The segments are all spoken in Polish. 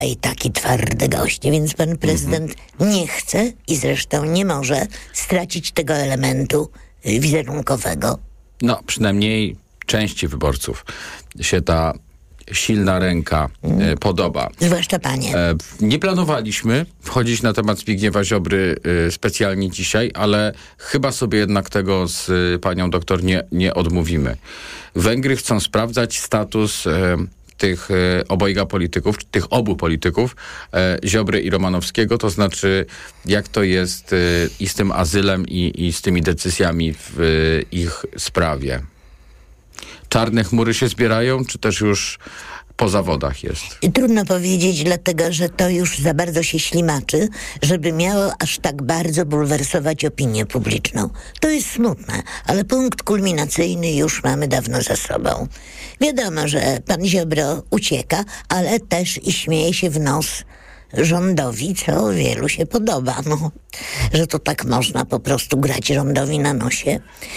i taki twardy gość, więc pan prezydent nie chce i zresztą nie może stracić tego elementu wizerunkowego. No, przynajmniej części wyborców się ta silna ręka podoba. Zwłaszcza panie. Nie planowaliśmy wchodzić na temat Zbigniewa Ziobry specjalnie dzisiaj, ale chyba sobie jednak tego z panią doktor nie odmówimy. Węgry chcą sprawdzać status tych obojga polityków, tych obu polityków, Ziobry i Romanowskiego, to znaczy jak to jest i z tym azylem i z tymi decyzjami w ich sprawie. Czarne chmury się zbierają, czy też już po zawodach jest? Trudno powiedzieć, dlatego że to już za bardzo się ślimaczy, żeby miało aż tak bardzo bulwersować opinię publiczną. To jest smutne, ale punkt kulminacyjny już mamy dawno za sobą. Wiadomo, że pan Ziobro ucieka, ale też i śmieje się w nos rządowi, co wielu się podoba, że to tak można po prostu grać rządowi na nosie.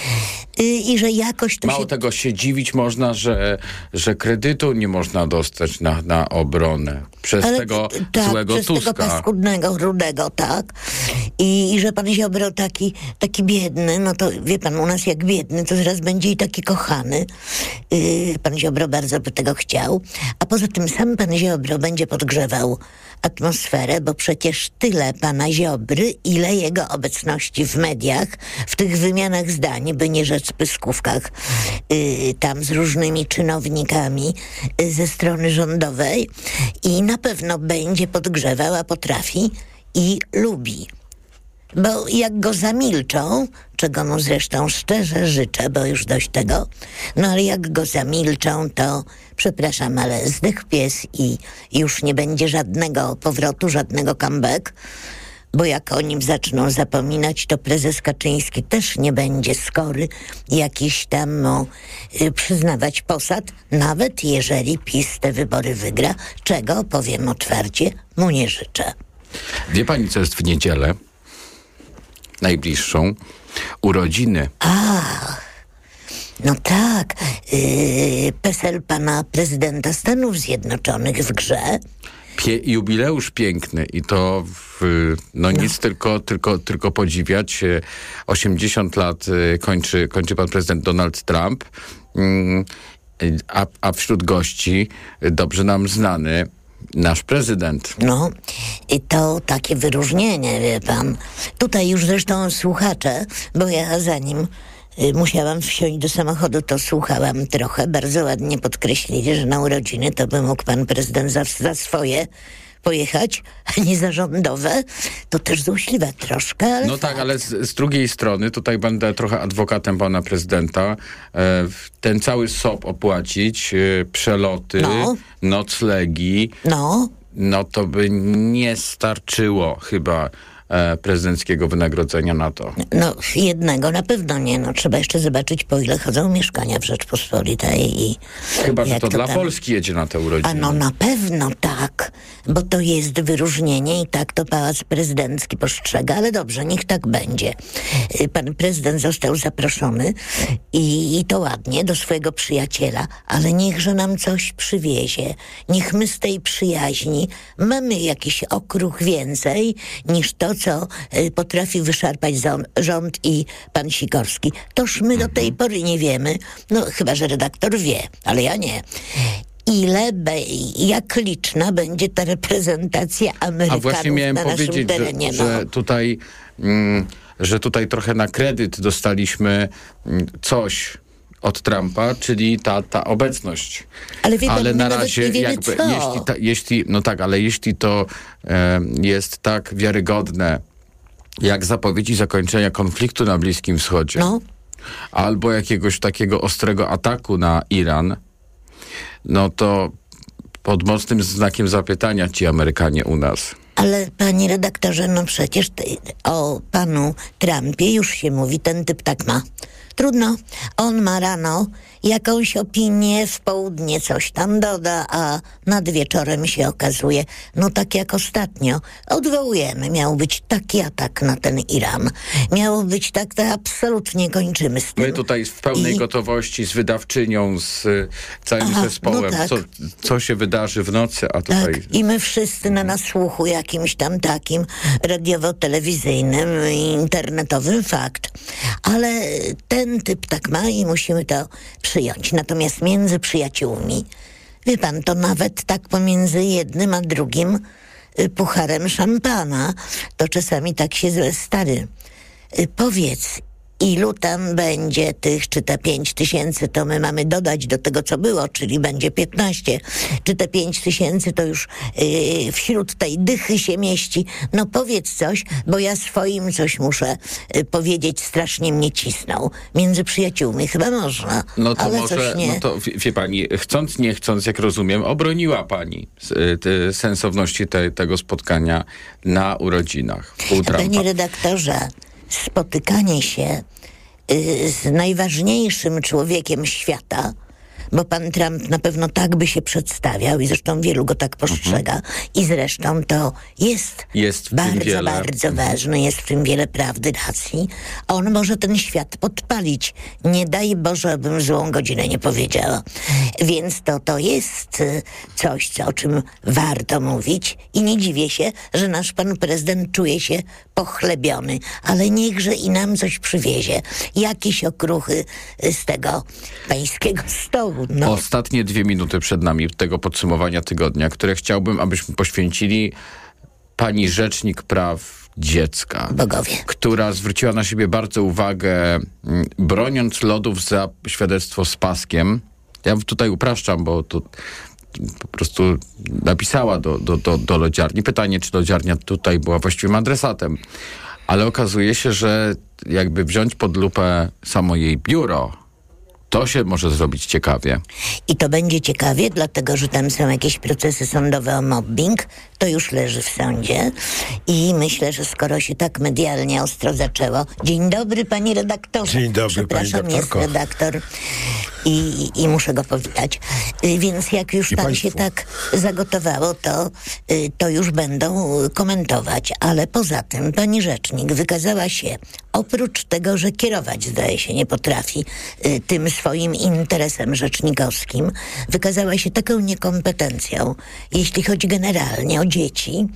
I że jakoś to Mało tego się dziwić można, że kredytu nie można dostać na obronę przez tego złego przez Tuska. Tego paskudnego, rudego, tak. I że pan Ziobro taki biedny, no to wie pan, u nas jak biedny, to zaraz będzie i taki kochany. Pan Ziobro bardzo by tego chciał. A poza tym sam pan Ziobro będzie podgrzewał atmosferę, bo przecież tyle pana Ziobry, ile jego obecności w mediach, w tych wymianach zdań, by nie rzec pyskówkach, tam z różnymi czynownikami ze strony rządowej i na pewno będzie podgrzewał, a potrafi i lubi. Bo jak go zamilczą, czego mu zresztą szczerze życzę, bo już dość tego, no ale jak go zamilczą, to przepraszam, ale zdech pies i już nie będzie żadnego powrotu, żadnego comeback, bo jak o nim zaczną zapominać, to prezes Kaczyński też nie będzie skory jakiś tam mu przyznawać posad, nawet jeżeli PiS te wybory wygra, czego, powiem otwarcie, mu nie życzę. Wie pani, co jest w niedzielę? Najbliższą. Urodziny. No tak. PESEL pana prezydenta Stanów Zjednoczonych w grze. Jubileusz piękny i to nic, tylko podziwiać. 80 lat kończy pan prezydent Donald Trump, a wśród gości dobrze nam znany nasz prezydent. No, i to takie wyróżnienie, wie pan. Tutaj już zresztą słuchacze, bo ja zanim musiałam wsiąść do samochodu, to słuchałam trochę. Bardzo ładnie podkreślili, że na urodziny to by mógł pan prezydent za swoje pojechać, a nie za rządowe. To też złośliwe troszkę, ale no tak, ale z drugiej strony, tutaj będę trochę adwokatem pana prezydenta, ten cały SOP opłacić, przeloty, noclegi, no to by nie starczyło chyba prezydenckiego wynagrodzenia na to. No, jednego na pewno nie. No, trzeba jeszcze zobaczyć, po ile chodzą mieszkania w Rzeczpospolitej. I chyba, że to dla Polski jedzie na te urodziny. A no na pewno tak, bo to jest wyróżnienie i tak to Pałac Prezydencki postrzega, ale dobrze, niech tak będzie. Pan prezydent został zaproszony i to ładnie, do swojego przyjaciela, ale niechże nam coś przywiezie. Niech my z tej przyjaźni mamy jakiś okruch więcej niż to, co potrafi wyszarpać rząd i pan Sikorski. Toż my do tej pory nie wiemy, no chyba, że redaktor wie, ale ja nie. Jak liczna będzie ta reprezentacja Amerykanów na naszym terenie. Że tutaj trochę na kredyt dostaliśmy coś od Trumpa, czyli ta obecność. Ale wie pan, ale na razie nie wiemy jeśli to jest tak wiarygodne, jak zapowiedzi zakończenia konfliktu na Bliskim Wschodzie, albo jakiegoś takiego ostrego ataku na Iran, no to pod mocnym znakiem zapytania ci Amerykanie u nas. Ale panie redaktorze, no przecież o panu Trumpie już się mówi, ten typ tak ma. Trudno. On ma rano jakąś opinię, w południe coś tam doda, a nad wieczorem się okazuje, no tak jak ostatnio, odwołujemy. Miał być taki atak na ten Iran. Miało być tak, to absolutnie kończymy z tym. My tutaj w pełnej gotowości z wydawczynią, z całym zespołem, no tak. co się wydarzy w nocy, a tutaj... Tak, i my wszyscy na nasłuchu jakimś tam takim radiowo-telewizyjnym, internetowym, fakt. Ale ten typ tak ma i musimy to przyjąć. Natomiast między przyjaciółmi, wie pan, to nawet tak pomiędzy jednym a drugim pucharem szampana, to czasami tak się stary. Powiedz, ilu tam będzie tych, czy te 5 000 to my mamy dodać do tego, co było, czyli będzie 15, czy te 5 000 to już wśród tej dychy się mieści. No powiedz coś, bo ja swoim coś muszę powiedzieć, strasznie mnie cisnął. Między przyjaciółmi chyba można, no to ale może, coś nie. No to wie pani, chcąc, nie chcąc, jak rozumiem, obroniła pani sensowności tego spotkania na urodzinach u Trumpa. Panie redaktorze, spotykanie się z najważniejszym człowiekiem świata, bo pan Trump na pewno tak by się przedstawiał i zresztą wielu go tak postrzega i zresztą to jest w bardzo, tym wiele. bardzo ważne, jest w tym wiele prawdy, racji. On może ten świat podpalić. Nie daj Boże, abym złą godzinę nie powiedziała. Więc to jest coś, o czym warto mówić i nie dziwię się, że nasz pan prezydent czuje się pochlebiony, ale niechże i nam coś przywiezie. Jakieś okruchy z tego pańskiego stołu. No. Ostatnie 2 minuty przed nami tego podsumowania tygodnia, które chciałbym, abyśmy poświęcili pani rzecznik praw dziecka, Bogowie, która zwróciła na siebie bardzo uwagę, broniąc lodów za świadectwo z paskiem. Ja tutaj upraszczam, bo tu po prostu napisała do lodziarni. Pytanie, czy lodziarnia tutaj była właściwym adresatem. Ale okazuje się, że jakby wziąć pod lupę samo jej biuro, to się może zrobić ciekawie. I to będzie ciekawie, dlatego że tam są jakieś procesy sądowe o mobbing. To już leży w sądzie. I myślę, że skoro się tak medialnie ostro zaczęło... Dzień dobry, panie redaktorze. Dzień dobry, pani Przepraszam, jest doktorko. redaktor i muszę go powitać. Więc jak już I tam państwu. się tak zagotowało, to już będą komentować. Ale poza tym pani rzecznik wykazała się, oprócz tego, że kierować, zdaje się, nie potrafi tym swoim interesem rzecznikowskim, wykazała się taką niekompetencją, jeśli chodzi generalnie o dzieci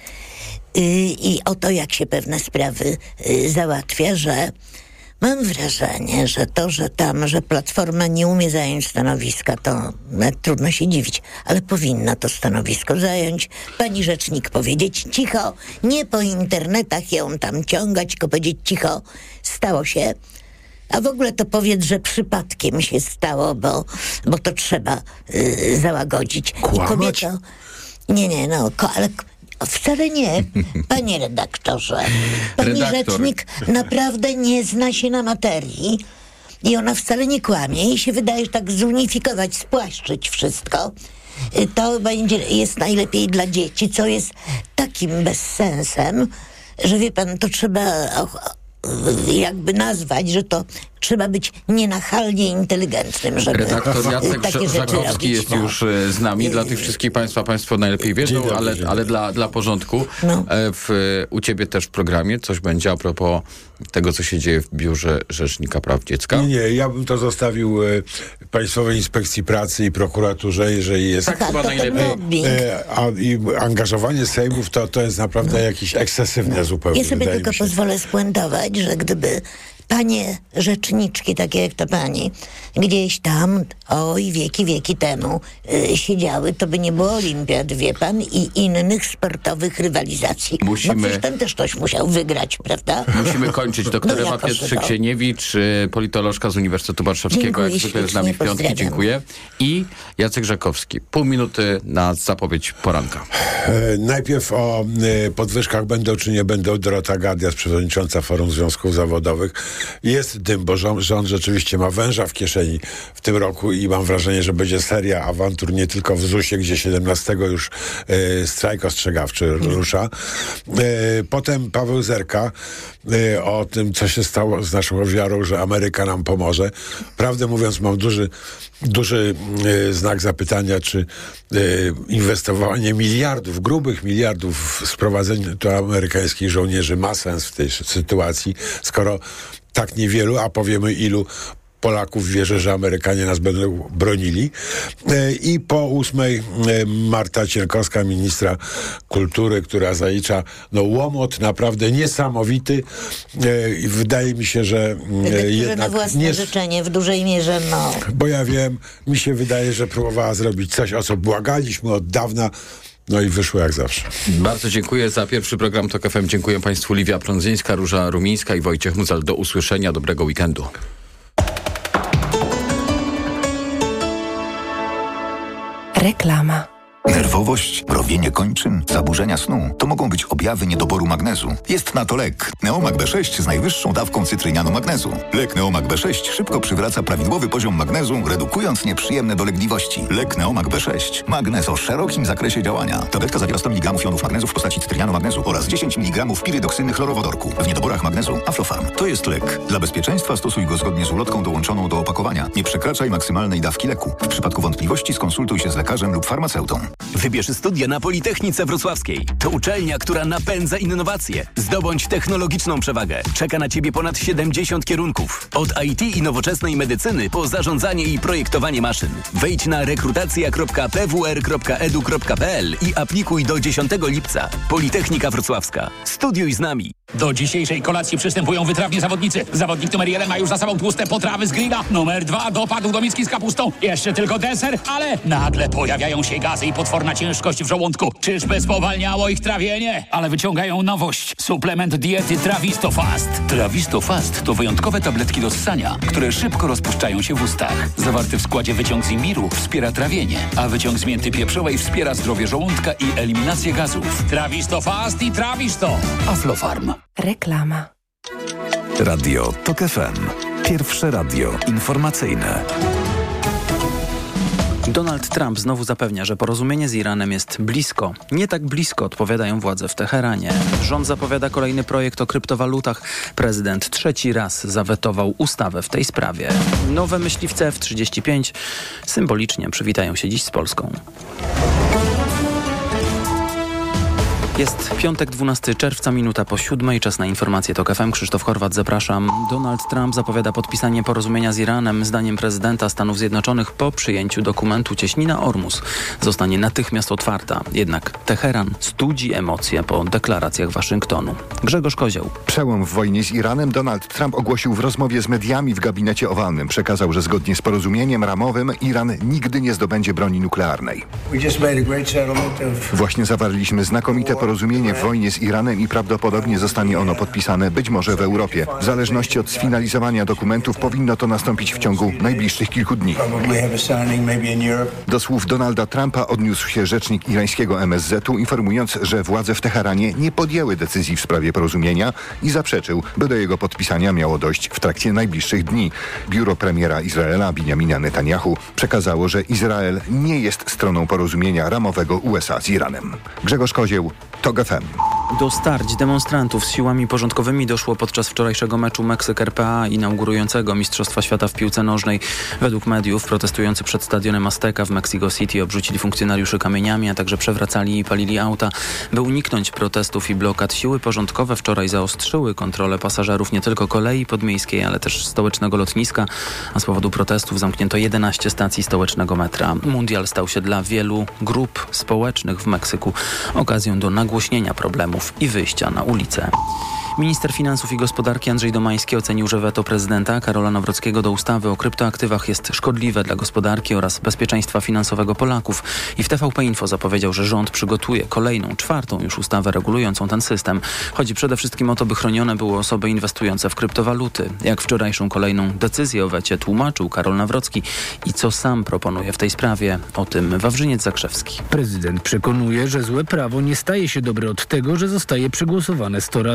i o to, jak się pewne sprawy załatwia, że mam wrażenie, że Platforma nie umie zająć stanowiska, to nawet trudno się dziwić, ale powinna to stanowisko zająć. Pani rzecznik powiedzieć cicho, nie po internetach ją tam ciągać, tylko powiedzieć cicho, stało się. A w ogóle to powiedz, że przypadkiem się stało, bo to trzeba załagodzić. Kłamać? I kobieto, nie, ale wcale nie, panie redaktorze. Pani Redaktor. rzecznik naprawdę nie zna się na materii i ona wcale nie kłamie. Jej się wydaje, że tak zunifikować, spłaszczyć wszystko, to jest najlepiej dla dzieci, co jest takim bezsensem, że wie pan, to trzeba jakby nazwać, że to trzeba być nienachalnie inteligentnym, żeby Redaktor Jacek takie rzeczy Żakowski robić. jest już z nami. Dla tych wszystkich państwo najlepiej wiedzą, Dzień dobry, ale dla porządku. No. U ciebie też w programie coś będzie a propos tego, co się dzieje w Biurze Rzecznika Praw Dziecka. Nie, ja bym to zostawił Państwowej Inspekcji Pracy i prokuraturze, jeżeli jest... Tak, chyba to najlepiej. mobbing. I angażowanie Sejmów to jest naprawdę jakieś ekscesywne zupełnie. Ja sobie wydaje tylko mi się. pozwolę spuentować, że gdyby panie rzeczniczki, takie jak to pani, gdzieś tam, wieki temu siedziały, to by nie było olimpiad, wie pan, i innych sportowych rywalizacji. Musimy- Bo przecież ten też ktoś musiał wygrać, prawda? Musimy kończyć. Doktor No ja Ewa proszę, Pietrzyk-Sieniewicz, politolożka z Uniwersytetu Warszawskiego, Dziękuję jak zwykle z nami w ślicznie, piątki. pozdrawiam. Dziękuję. I Jacek Żakowski. Pół minuty na zapowiedź poranka. Najpierw o podwyżkach będą czy nie będą. Dorota Gardias, przewodnicząca Forum Związków Zawodowych, jest dym, bo rząd rzeczywiście ma węża w kieszeni w tym roku i mam wrażenie, że będzie seria awantur nie tylko w ZUS-ie, gdzie 17 już strajk ostrzegawczy rusza. Potem Paweł Zerka o tym, co się stało z naszą wiarą, że Ameryka nam pomoże. Prawdę mówiąc, mam duży znak zapytania, czy inwestowanie miliardów, grubych miliardów w sprowadzenie do amerykańskich żołnierzy ma sens w tej sytuacji, skoro tak niewielu, a powiemy ilu Polaków wierzy, że Amerykanie nas będą bronili. I po 8 Marta Cienkowska, ministra kultury, która zalicza łomot naprawdę niesamowity. I wydaje mi się, że jednak na własne życzenie w dużej mierze, Bo ja wiem, mi się wydaje, że próbowała zrobić coś, o co błagaliśmy od dawna. No i wyszło jak zawsze. Bardzo dziękuję za pierwszy program TOK FM. Dziękuję Państwu Liwia Prądzyńska, Róża Rumińska i Wojciech Mucal. Do usłyszenia, dobrego weekendu. Reklama. Nerwowość, mrowienie kończyn, zaburzenia snu to mogą być objawy niedoboru magnezu. Jest na to lek. Neomag B6 z najwyższą dawką cytrynianu magnezu. Lek Neomag B6 szybko przywraca prawidłowy poziom magnezu, redukując nieprzyjemne dolegliwości. Lek Neomag B6. Magnez o szerokim zakresie działania. Tabletka zawiera 100 mg jonów magnezu w postaci cytrynianu magnezu oraz 10 mg pirydoksyny chlorowodorku. W niedoborach magnezu Aflofarm. To jest lek. Dla bezpieczeństwa stosuj go zgodnie z ulotką dołączoną do opakowania. Nie przekraczaj maksymalnej dawki leku. W przypadku wątpliwości skonsultuj się z lekarzem lub farmaceutą. Wybierz studia na Politechnice Wrocławskiej. To uczelnia, która napędza innowacje. Zdobądź technologiczną przewagę. Czeka na Ciebie ponad 70 kierunków. Od IT i nowoczesnej medycyny po zarządzanie i projektowanie maszyn. Wejdź na rekrutacja.pwr.edu.pl i aplikuj do 10 lipca. Politechnika Wrocławska. Studiuj z nami. Do dzisiejszej kolacji przystępują wytrawni zawodnicy. Zawodnik numer 1 ma już za sobą tłuste potrawy z grilla. Numer 2 dopadł do miski z kapustą. Jeszcze tylko deser, ale nagle pojawiają się gazy i potworna ciężkość w żołądku. Czyżby spowalniało ich trawienie? Ale wyciągają nowość. Suplement diety Trawisto Fast. Trawisto Fast to wyjątkowe tabletki do ssania, które szybko rozpuszczają się w ustach. Zawarty w składzie wyciąg z imbiru wspiera trawienie, a wyciąg z mięty pieprzowej wspiera zdrowie żołądka i eliminację gazów. Trawisto Fast i Trawisto. Aflofarm. Reklama. Radio TOK FM. Pierwsze radio informacyjne. Donald Trump znowu zapewnia, że porozumienie z Iranem jest blisko. Nie tak blisko, odpowiadają władze w Teheranie. Rząd zapowiada kolejny projekt o kryptowalutach. Prezydent trzeci raz zawetował ustawę w tej sprawie. Nowe myśliwce F-35 symbolicznie przywitają się dziś z Polską. Jest piątek, 12 czerwca, minuta po 7. Czas na informacje TOK FM. Krzysztof Horwat, zapraszam. Donald Trump zapowiada podpisanie porozumienia z Iranem. Zdaniem prezydenta Stanów Zjednoczonych po przyjęciu dokumentu cieśnina Ormus zostanie natychmiast otwarta. Jednak Teheran studzi emocje po deklaracjach Waszyngtonu. Grzegorz Kozioł. Przełom w wojnie z Iranem Donald Trump ogłosił w rozmowie z mediami w gabinecie owalnym. Przekazał, że zgodnie z porozumieniem ramowym Iran nigdy nie zdobędzie broni nuklearnej. Właśnie zawarliśmy znakomite porozumienie w wojnie z Iranem i prawdopodobnie zostanie ono podpisane być może w Europie. W zależności od sfinalizowania dokumentów powinno to nastąpić w ciągu najbliższych kilku dni. Do słów Donalda Trumpa odniósł się rzecznik irańskiego MSZ-u, informując, że władze w Teheranie nie podjęły decyzji w sprawie porozumienia i zaprzeczył, by do jego podpisania miało dojść w trakcie najbliższych dni. Biuro premiera Izraela Binjamina Netanyahu przekazało, że Izrael nie jest stroną porozumienia ramowego USA z Iranem. Grzegorz Kozieł, TOK FM. Do starć demonstrantów z siłami porządkowymi doszło podczas wczorajszego meczu Meksyk-RPA inaugurującego Mistrzostwa Świata w piłce nożnej. Według mediów protestujący przed stadionem Azteca w Mexico City obrzucili funkcjonariuszy kamieniami, a także przewracali i palili auta. By uniknąć protestów i blokad, siły porządkowe wczoraj zaostrzyły kontrolę pasażerów nie tylko kolei podmiejskiej, ale też stołecznego lotniska, a z powodu protestów zamknięto 11 stacji stołecznego metra. Mundial stał się dla wielu grup społecznych w Meksyku okazją do nagłośnienia problemów i wyjścia na ulicę. Minister Finansów i Gospodarki Andrzej Domański ocenił, że weto prezydenta Karola Nawrockiego do ustawy o kryptoaktywach jest szkodliwe dla gospodarki oraz bezpieczeństwa finansowego Polaków. I w TVP Info zapowiedział, że rząd przygotuje kolejną, czwartą już ustawę regulującą ten system. Chodzi przede wszystkim o to, by chronione były osoby inwestujące w kryptowaluty. Jak wczorajszą kolejną decyzję o wecie tłumaczył Karol Nawrocki i co sam proponuje w tej sprawie. O tym Wawrzyniec Zakrzewski. Prezydent przekonuje, że złe prawo nie staje się dobre od tego, że zostaje przegłosowane 100 razy.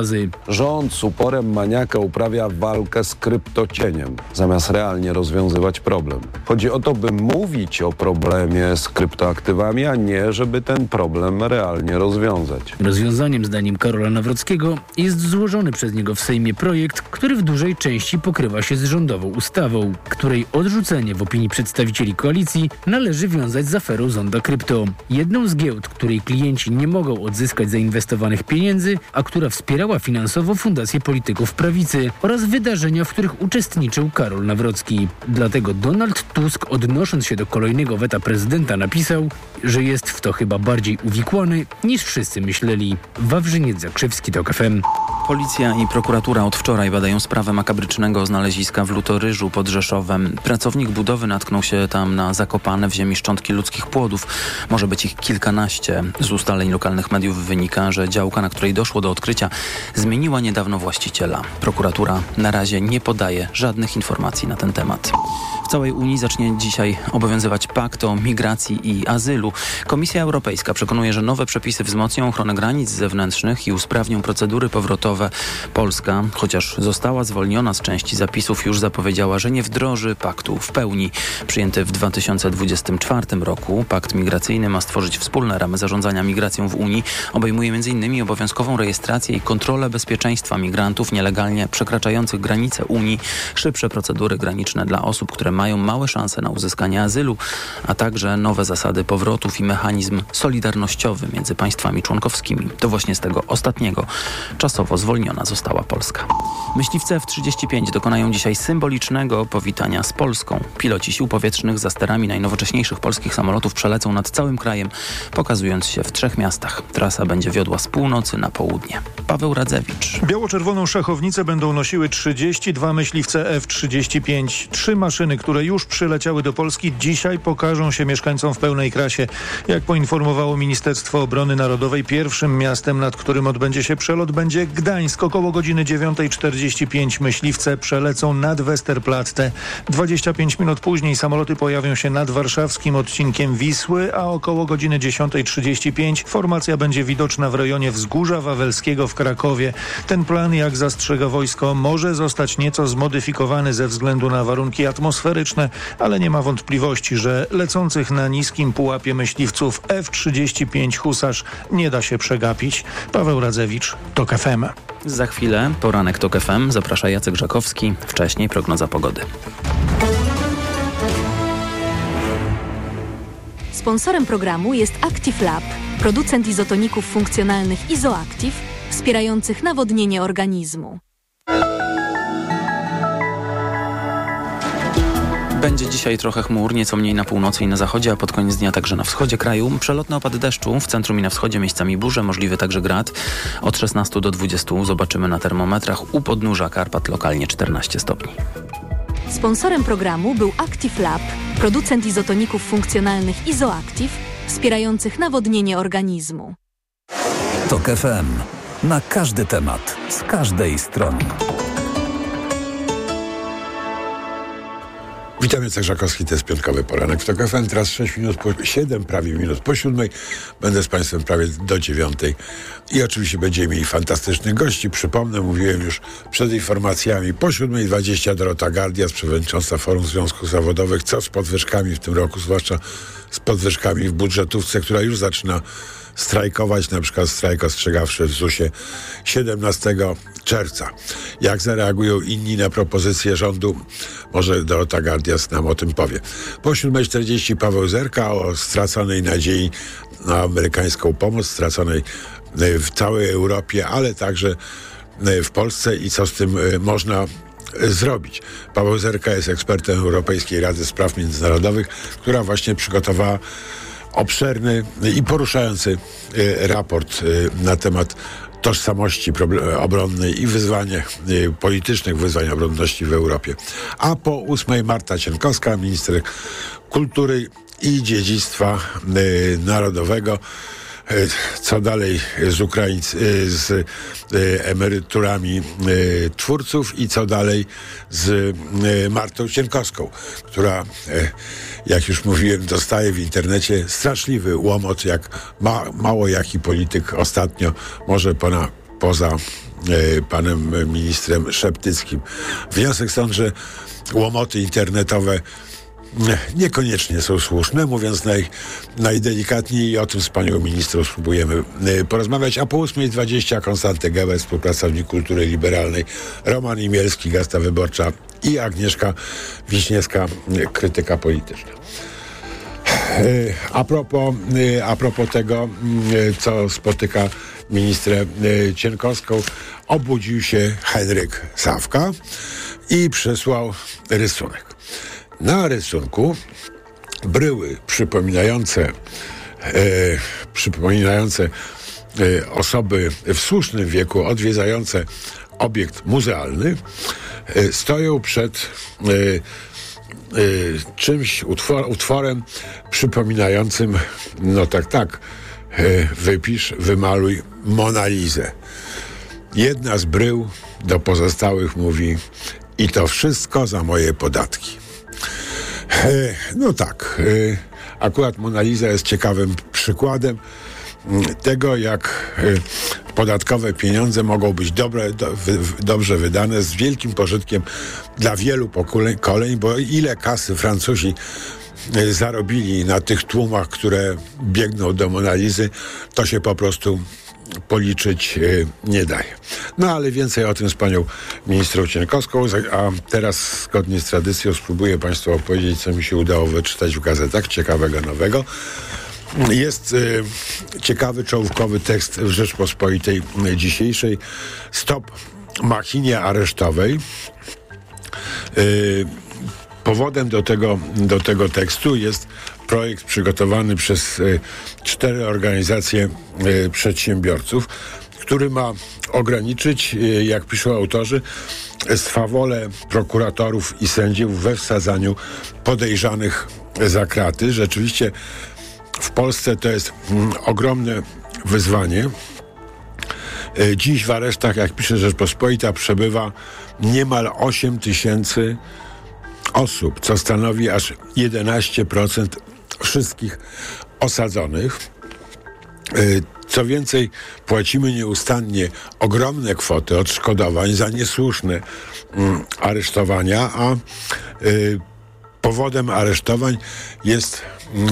Rząd z uporem maniaka uprawia walkę z kryptocieniem, zamiast realnie rozwiązywać problem. Chodzi o to, by mówić o problemie z kryptoaktywami, a nie, żeby ten problem realnie rozwiązać. Rozwiązaniem, zdaniem Karola Nawrockiego, jest złożony przez niego w Sejmie projekt, który w dużej części pokrywa się z rządową ustawą, której odrzucenie w opinii przedstawicieli koalicji należy wiązać z aferą Zonda Krypto. Jedną z giełd, której klienci nie mogą odzyskać zainwestowanych pieniędzy, a która wspierała finansowo fundacje polityków prawicy oraz wydarzenia, w których uczestniczył Karol Nawrocki. Dlatego Donald Tusk, odnosząc się do kolejnego weta prezydenta, napisał, że jest w to chyba bardziej uwikłany niż wszyscy myśleli. Wawrzyniec Zakrzewski, TOK FM. Policja i prokuratura od wczoraj badają sprawę makabrycznego znaleziska w Lutoryżu pod Rzeszowem. Pracownik budowy natknął się tam na zakopane w ziemi szczątki ludzkich płodów. Może być ich kilkanaście. Z ustaleń lokalnych mediów wynika, że działka, na której doszło do odkrycia, zmieniła niedawno właściciela. Prokuratura na razie nie podaje żadnych informacji na ten temat. W całej Unii zacznie dzisiaj obowiązywać pakt o migracji i azylu. Komisja Europejska przekonuje, że nowe przepisy wzmocnią ochronę granic zewnętrznych i usprawnią procedury powrotowe. Polska, chociaż została zwolniona z części zapisów, już zapowiedziała, że nie wdroży paktu w pełni. Przyjęty w 2024 roku pakt migracyjny ma stworzyć wspólne ramy zarządzania migracją w Unii. Obejmuje m.in. obowiązkową rejestrację i kontrolę bezpieczeństwa migrantów nielegalnie przekraczających granice Unii, szybsze procedury graniczne dla osób, które mają małe szanse na uzyskanie azylu, a także nowe zasady powrotów i mechanizm solidarnościowy między państwami członkowskimi. To właśnie z tego ostatniego czasowo zwolniona została Polska. Myśliwce F-35 dokonają dzisiaj symbolicznego powitania z Polską. Piloci sił powietrznych za sterami najnowocześniejszych polskich samolotów przelecą nad całym krajem, pokazując się w 3 miastach. Trasa będzie wiodła z północy na południe. Paweł Radzewicz. Biało-czerwoną szachownicę będą nosiły 32 myśliwce F-35. 3 maszyny, które już przyleciały do Polski, dzisiaj pokażą się mieszkańcom w pełnej krasie. Jak poinformowało Ministerstwo Obrony Narodowej, pierwszym miastem, nad którym odbędzie się przelot, będzie Gdańsk. Około godziny 9:45 myśliwce przelecą nad Westerplatte. 25 minut później samoloty pojawią się nad warszawskim odcinkiem Wisły, a około godziny 10:35 formacja będzie widoczna w rejonie Wzgórza Wawelskiego w Krakowie. Ten plan, jak zastrzega wojsko, może zostać nieco zmodyfikowany ze względu na warunki atmosferyczne, ale nie ma wątpliwości, że lecących na niskim pułapie myśliwców F-35 Husarz nie da się przegapić. Paweł Radzewicz, TOK FM. Za chwilę poranek TOK FM. Zaprasza Jacek Żakowski. Wcześniej prognoza pogody. Sponsorem programu jest Active Lab, producent izotoników funkcjonalnych Izoactive, wspierających nawodnienie organizmu. Będzie dzisiaj trochę chmur, nieco mniej na północy i na zachodzie, a pod koniec dnia także na wschodzie kraju. Przelotny opad deszczu, w centrum i na wschodzie miejscami burze, możliwy także grad. Od 16 do 20 zobaczymy na termometrach. U podnóża Karpat lokalnie 14 stopni. Sponsorem programu był Active Lab, producent izotoników funkcjonalnych Izoactive, wspierających nawodnienie organizmu. TOK FM. Na każdy temat, z każdej strony. Witam, Jacek Żakowski, to jest piątkowy poranek w TOK FM. Teraz 7 prawie minut po 7. Będę z Państwem prawie do 9. I oczywiście będziemy mieli fantastycznych gości. Przypomnę, mówiłem już przed informacjami. Po 7:20 Dorota Gardias, przewodnicząca Forum Związków Zawodowych. Co z podwyżkami w tym roku, zwłaszcza z podwyżkami w budżetówce, która już zaczyna strajkować, na przykład strajk ostrzegawczy w ZUS-ie 17 czerwca. Jak zareagują inni na propozycje rządu? Może Dorota Gardias nam o tym powie. Po 7:40 Paweł Zerka o straconej nadziei na amerykańską pomoc, straconej w całej Europie, ale także w Polsce i co z tym można zrobić. Paweł Zerka jest ekspertem Europejskiej Rady Spraw Międzynarodowych, która właśnie przygotowała obszerny i poruszający raport na temat tożsamości obronnej i politycznych wyzwań obronności w Europie. A po 8:00 Marta Cienkowska, minister kultury i dziedzictwa narodowego. Co dalej z emeryturami twórców i co dalej z Martą Cienkowską, która, jak już mówiłem, dostaje w internecie straszliwy łomot, jak mało jaki polityk ostatnio, może poza panem ministrem Szeptyckim. Wniosek stąd, że łomoty internetowe niekoniecznie są słuszne, mówiąc najdelikatniej, i o tym z panią ministrą spróbujemy porozmawiać. A po 8:20 Konstanty Gebel, współpracownik Kultury Liberalnej, Roman Imielski, Gazeta Wyborcza, i Agnieszka Wiśniewska, krytyka polityczna. A propos tego, co spotyka ministrę Cienkowską, obudził się Henryk Sawka i przysłał rysunek. Na rysunku bryły przypominające osoby w słusznym wieku odwiedzające obiekt muzealny stoją przed czymś, utworem przypominającym, wypisz, wymaluj Mona Lisę. Jedna z brył do pozostałych mówi: i to wszystko za moje podatki. Akurat Mona Lisa jest ciekawym przykładem tego, jak podatkowe pieniądze mogą być dobrze wydane, z wielkim pożytkiem dla wielu pokoleń, bo ile kasy Francuzi zarobili na tych tłumach, które biegną do Mona Lisy, to się po prostu policzyć nie daje. No ale więcej o tym z panią ministrą Cienkowską, a teraz zgodnie z tradycją spróbuję państwu opowiedzieć, co mi się udało wyczytać w gazetach ciekawego, nowego. Jest ciekawy, czołówkowy tekst w Rzeczpospolitej dzisiejszej. Stop machinie aresztowej. Powodem do tego tekstu jest projekt przygotowany przez 4 organizacje przedsiębiorców, który ma ograniczyć, jak piszą autorzy, swawolę prokuratorów i sędziów we wsadzaniu podejrzanych za kraty. Rzeczywiście w Polsce to jest ogromne wyzwanie. Dziś w aresztach, jak pisze Rzeczpospolita, przebywa niemal 8 000 osób, co stanowi aż 11% wszystkich osadzonych. Co więcej, płacimy nieustannie ogromne kwoty odszkodowań za niesłuszne aresztowania, a powodem aresztowań jest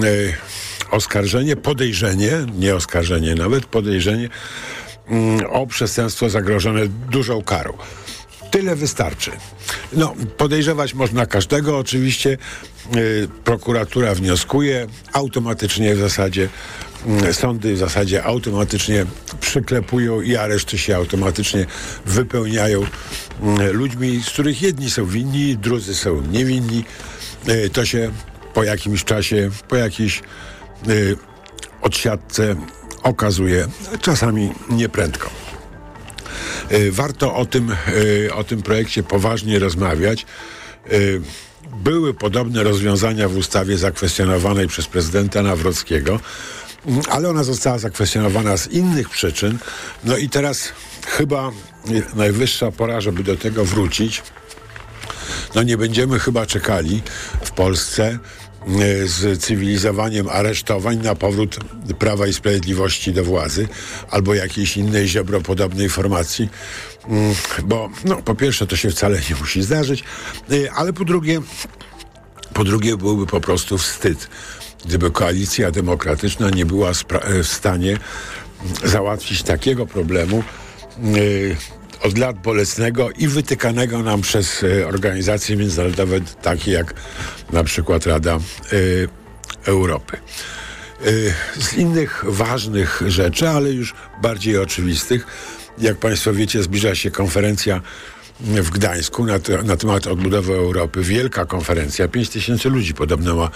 podejrzenie o przestępstwo zagrożone dużą karą. Tyle wystarczy. Podejrzewać można każdego, oczywiście. Prokuratura wnioskuje, automatycznie w zasadzie sądy automatycznie przyklepują i areszty się automatycznie wypełniają ludźmi, z których jedni są winni, drudzy są niewinni. To się po jakimś czasie, po jakiejś odsiadce okazuje, czasami nieprędko. Warto o tym projekcie poważnie rozmawiać. Były podobne rozwiązania w ustawie zakwestionowanej przez prezydenta Nawrockiego, ale ona została zakwestionowana z innych przyczyn. No i teraz chyba najwyższa pora, żeby do tego wrócić. Nie będziemy chyba czekali w Polsce z cywilizowaniem aresztowań na powrót Prawa i Sprawiedliwości do władzy albo jakiejś innej ziobropodobnej formacji, bo po pierwsze to się wcale nie musi zdarzyć, ale po drugie byłby po prostu wstyd, gdyby Koalicja Demokratyczna nie była w stanie załatwić takiego problemu od lat bolesnego i wytykanego nam przez organizacje międzynarodowe, takie jak na przykład Rada Europy. Z innych ważnych rzeczy, ale już bardziej oczywistych, jak państwo wiecie, zbliża się konferencja w Gdańsku na temat odbudowy Europy. Wielka konferencja, 5 000 ludzi podobno ma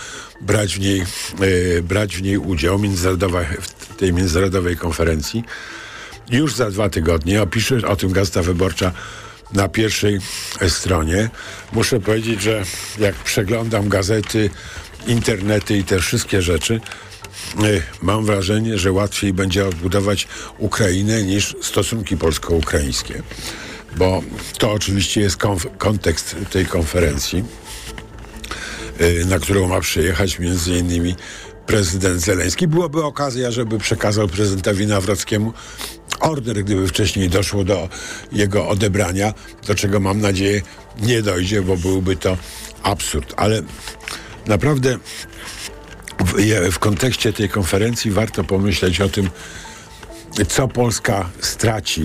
brać w niej udział w tej międzynarodowej konferencji. Już za 2 tygodnie, opisze o tym Gazeta Wyborcza na pierwszej stronie. Muszę powiedzieć, że jak przeglądam gazety, internety i te wszystkie rzeczy, mam wrażenie, że łatwiej będzie odbudować Ukrainę niż stosunki polsko-ukraińskie. Bo to oczywiście jest kontekst tej konferencji, na którą ma przyjechać między innymi prezydent Zełenski. Byłaby okazja, żeby przekazał prezydentowi Nawrockiemu order, gdyby wcześniej doszło do jego odebrania, do czego mam nadzieję nie dojdzie, bo byłby to absurd. Ale naprawdę w kontekście tej konferencji warto pomyśleć o tym, co Polska straci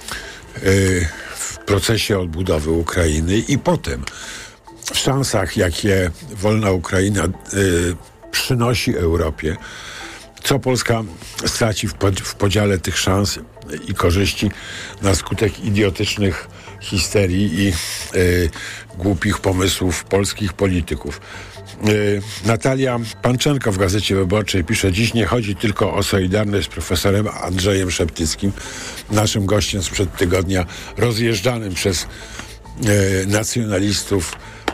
w procesie odbudowy Ukrainy i potem w szansach, jakie wolna Ukraina przynosi Europie, co Polska straci w podziale tych szans i korzyści na skutek idiotycznych histerii i głupich pomysłów polskich polityków. Natalia Panczenko w Gazecie Wyborczej pisze: dziś nie chodzi tylko o solidarność z profesorem Andrzejem Szeptyckim, naszym gościem sprzed tygodnia, rozjeżdżanym przez nacjonalistów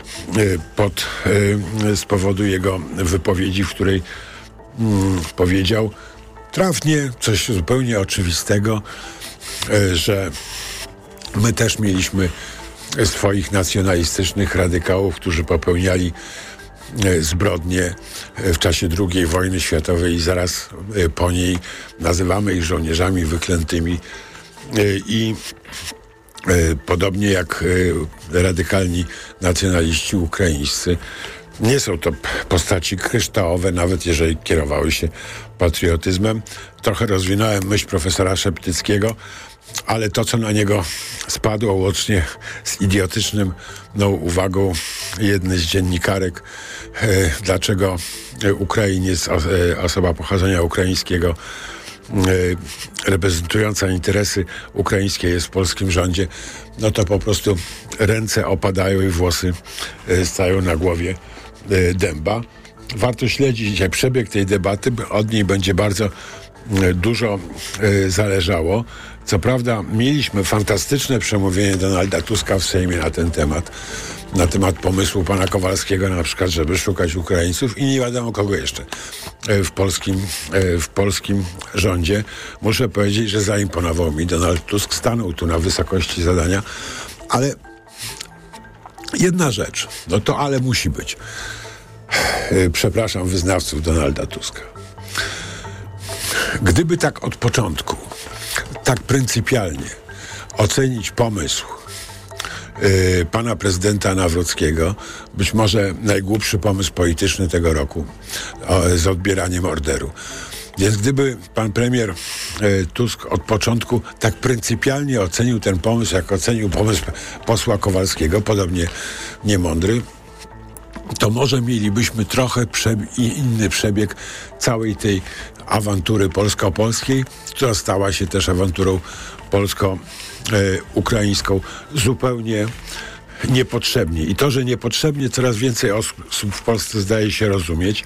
z powodu jego wypowiedzi, w której powiedział trafnie coś zupełnie oczywistego, że my też mieliśmy swoich nacjonalistycznych radykałów, którzy popełniali zbrodnie w czasie II wojny światowej i zaraz po niej. Nazywamy ich żołnierzami wyklętymi i podobnie jak radykalni nacjonaliści ukraińscy, nie są to postaci kryształowe, nawet jeżeli kierowały się patriotyzmem. Trochę rozwinąłem myśl profesora Szeptyckiego, ale to, co na niego spadło łącznie z idiotycznym uwagą jednej z dziennikarek, dlaczego Ukrainiec, osoba pochodzenia ukraińskiego, reprezentująca interesy ukraińskie jest w polskim rządzie, no to po prostu ręce opadają i włosy stają na głowie dęba. Warto śledzić dzisiaj przebieg tej debaty, od niej będzie bardzo dużo zależało. Co prawda mieliśmy fantastyczne przemówienie Donalda Tuska w Sejmie na temat pomysłu pana Kowalskiego na przykład, żeby szukać Ukraińców i nie wiadomo kogo jeszcze w polskim rządzie. Muszę powiedzieć, że zaimponował mi Donald Tusk, stanął tu na wysokości zadania, ale jedna rzecz, no to ale musi być. Przepraszam wyznawców Donalda Tuska. Gdyby tak od początku, tak pryncypialnie ocenić pomysł pana prezydenta Nawrockiego, być może najgłupszy pomysł polityczny tego roku, z odbieraniem orderu. Więc gdyby pan premier Tusk od początku tak pryncypialnie ocenił ten pomysł, jak ocenił pomysł posła Kowalskiego, podobnie niemądry, to może mielibyśmy trochę inny przebieg całej tej awantury polsko-polskiej, która stała się też awanturą polsko-ukraińską zupełnie niepotrzebnie. I to, że niepotrzebnie coraz więcej osób w Polsce zdaje się rozumieć.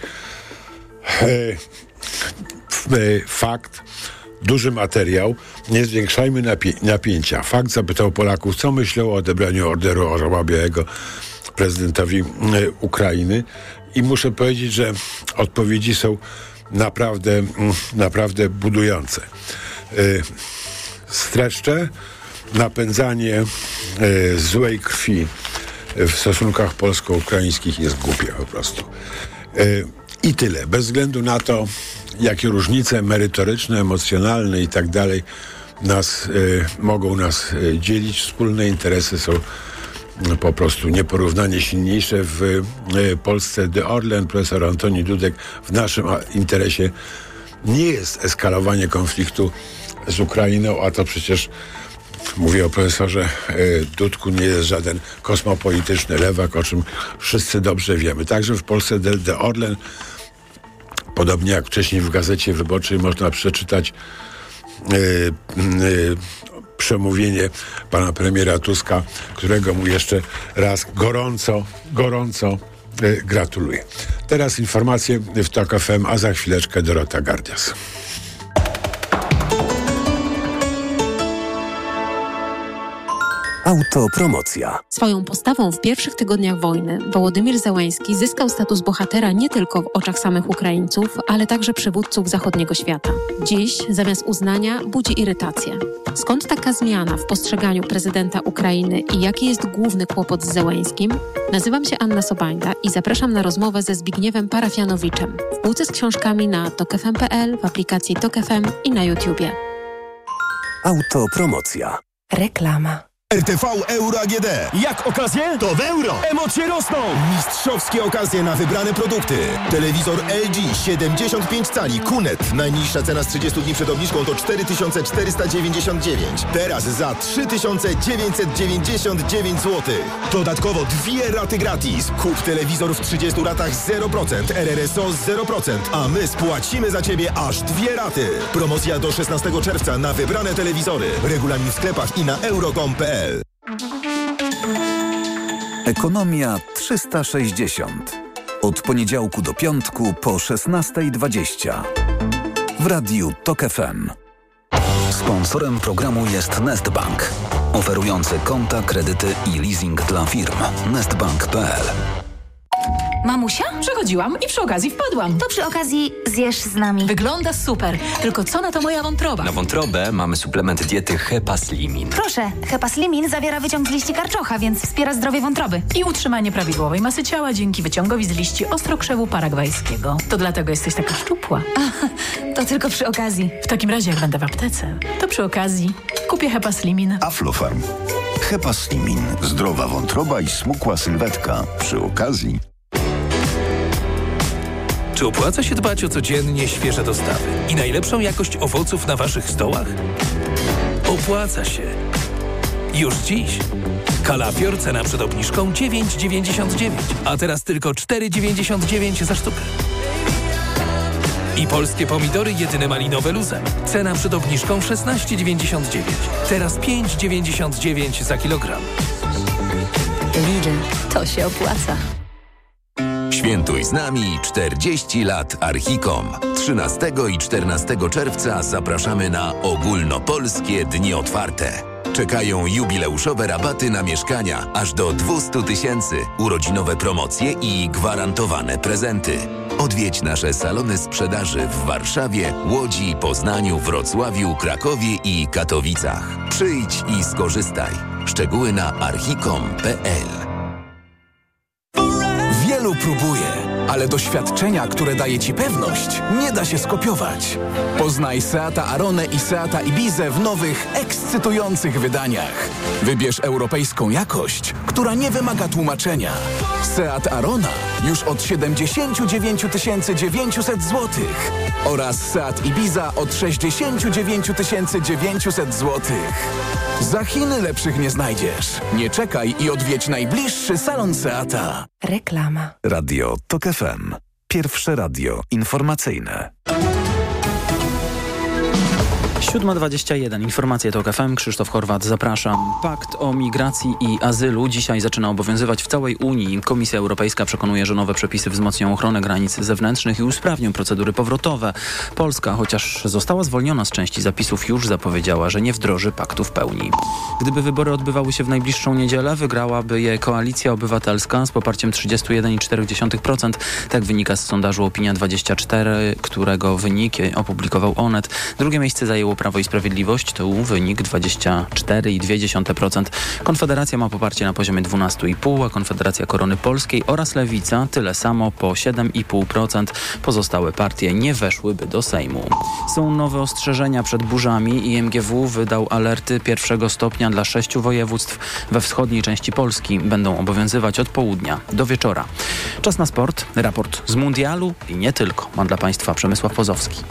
Fakt, duży materiał, nie zwiększajmy napięcia. Fakt zapytał Polaków, co myślą o odebraniu orderu Orła Białego prezydentowi Ukrainy i muszę powiedzieć, że odpowiedzi są naprawdę budujące. Streszczę: napędzanie złej krwi w stosunkach polsko-ukraińskich jest głupie po prostu. I tyle. Bez względu na to, jakie różnice merytoryczne, emocjonalne i tak dalej mogą nas dzielić, wspólne interesy są po prostu nieporównanie silniejsze. W Polsce de Orlen, profesor Antoni Dudek, w naszym interesie nie jest eskalowanie konfliktu z Ukrainą, a to przecież, mówię o profesorze Dudku, nie jest żaden kosmopolityczny lewak, o czym wszyscy dobrze wiemy. Także w Polsce de Orlen, podobnie jak wcześniej w Gazecie Wyborczej, można przeczytać przemówienie pana premiera Tuska, którego mu jeszcze raz gorąco gratuluję. Teraz informacje w TOK FM, a za chwileczkę Dorota Gardias. Autopromocja. Swoją postawą w pierwszych tygodniach wojny Wołodymyr Zełenski zyskał status bohatera nie tylko w oczach samych Ukraińców, ale także przywódców zachodniego świata. Dziś zamiast uznania budzi irytację. Skąd taka zmiana w postrzeganiu prezydenta Ukrainy i jaki jest główny kłopot z Zełenskim? Nazywam się Anna Sobańda i zapraszam na rozmowę ze Zbigniewem Parafianowiczem w półce z książkami na tokfm.pl, w aplikacji Tok FM i na YouTubie. Autopromocja. Reklama. RTV Euro AGD. Jak okazje? To w euro. Emocje rosną. Mistrzowskie okazje na wybrane produkty. Telewizor LG 75 cali QNET. Najniższa cena z 30 dni przed obniżką to 4499. Teraz za 3999 zł. Dodatkowo 2 raty gratis. Kup telewizor w 30 ratach 0%, RRSO 0%, a my spłacimy za Ciebie aż 2 raty. Promocja do 16 czerwca na wybrane telewizory. Regulamin w sklepach i na euro.com.pl. Ekonomia 360. Od poniedziałku do piątku po 16:20. W radiu Tok FM. Sponsorem programu jest Nestbank, oferujący konta, kredyty i leasing dla firm. Nestbank.pl. Mamusia? Przechodziłam i przy okazji wpadłam. To przy okazji zjesz z nami. Wygląda super. Tylko co na to moja wątroba? Na wątrobę mamy suplement diety Hepaslimin. Proszę, Hepaslimin zawiera wyciąg z liści karczocha, więc wspiera zdrowie wątroby. I utrzymanie prawidłowej masy ciała dzięki wyciągowi z liści ostrokrzewu paragwajskiego. To dlatego jesteś taka szczupła. To tylko przy okazji. W takim razie, jak będę w aptece, to przy okazji kupię Hepaslimin. Aflofarm. Hepaslimin. Zdrowa wątroba i smukła sylwetka. Przy okazji. Czy opłaca się dbać o codziennie świeże dostawy i najlepszą jakość owoców na waszych stołach? Opłaca się. Już dziś. Kalafior, cena przed obniżką 9,99, a teraz tylko 4,99 za sztukę. I polskie pomidory jedyne malinowe luzem. Cena przed obniżką 16,99, teraz 5,99 za kilogram. Lidl, to się opłaca. Świętuj z nami 40 lat Archicom. 13 i 14 czerwca zapraszamy na ogólnopolskie dni otwarte. Czekają jubileuszowe rabaty na mieszkania aż do 200 000, urodzinowe promocje i gwarantowane prezenty. Odwiedź nasze salony sprzedaży w Warszawie, Łodzi, Poznaniu, Wrocławiu, Krakowie i Katowicach. Przyjdź i skorzystaj. Szczegóły na archicom.pl. Wielu próbuje, ale doświadczenia, które daje Ci pewność, nie da się skopiować. Poznaj Seata Aronę i Seata Ibizę w nowych, ekscytujących wydaniach. Wybierz europejską jakość, która nie wymaga tłumaczenia. Seat Arona już od 79 900 zł oraz Seat Ibiza od 69 900 zł. Za Chiny lepszych nie znajdziesz. Nie czekaj i odwiedź najbliższy salon Seata. Reklama. Radio Tok FM. Pierwsze radio informacyjne. 7:21. Informacje TOK FM. Krzysztof Horwat, zapraszam. Pakt o migracji i azylu dzisiaj zaczyna obowiązywać w całej Unii. Komisja Europejska przekonuje, że nowe przepisy wzmocnią ochronę granic zewnętrznych i usprawnią procedury powrotowe. Polska, chociaż została zwolniona z części zapisów, już zapowiedziała, że nie wdroży paktu w pełni. Gdyby wybory odbywały się w najbliższą niedzielę, wygrałaby je Koalicja Obywatelska z poparciem 31,4%. Tak wynika z sondażu Opinia24, którego wyniki opublikował Onet. Drugie miejsce zajęło Prawo i Sprawiedliwość, to wynik 24,2%. Konfederacja ma poparcie na poziomie 12,5%, a Konfederacja Korony Polskiej oraz Lewica tyle samo, po 7,5%. Pozostałe partie nie weszłyby do Sejmu. Są nowe ostrzeżenia przed burzami i MGW wydał alerty pierwszego stopnia dla 6 województw we wschodniej części Polski. Będą obowiązywać od południa do wieczora. Czas na sport. Raport z mundialu i nie tylko. Ma dla Państwa Przemysław Pozowski.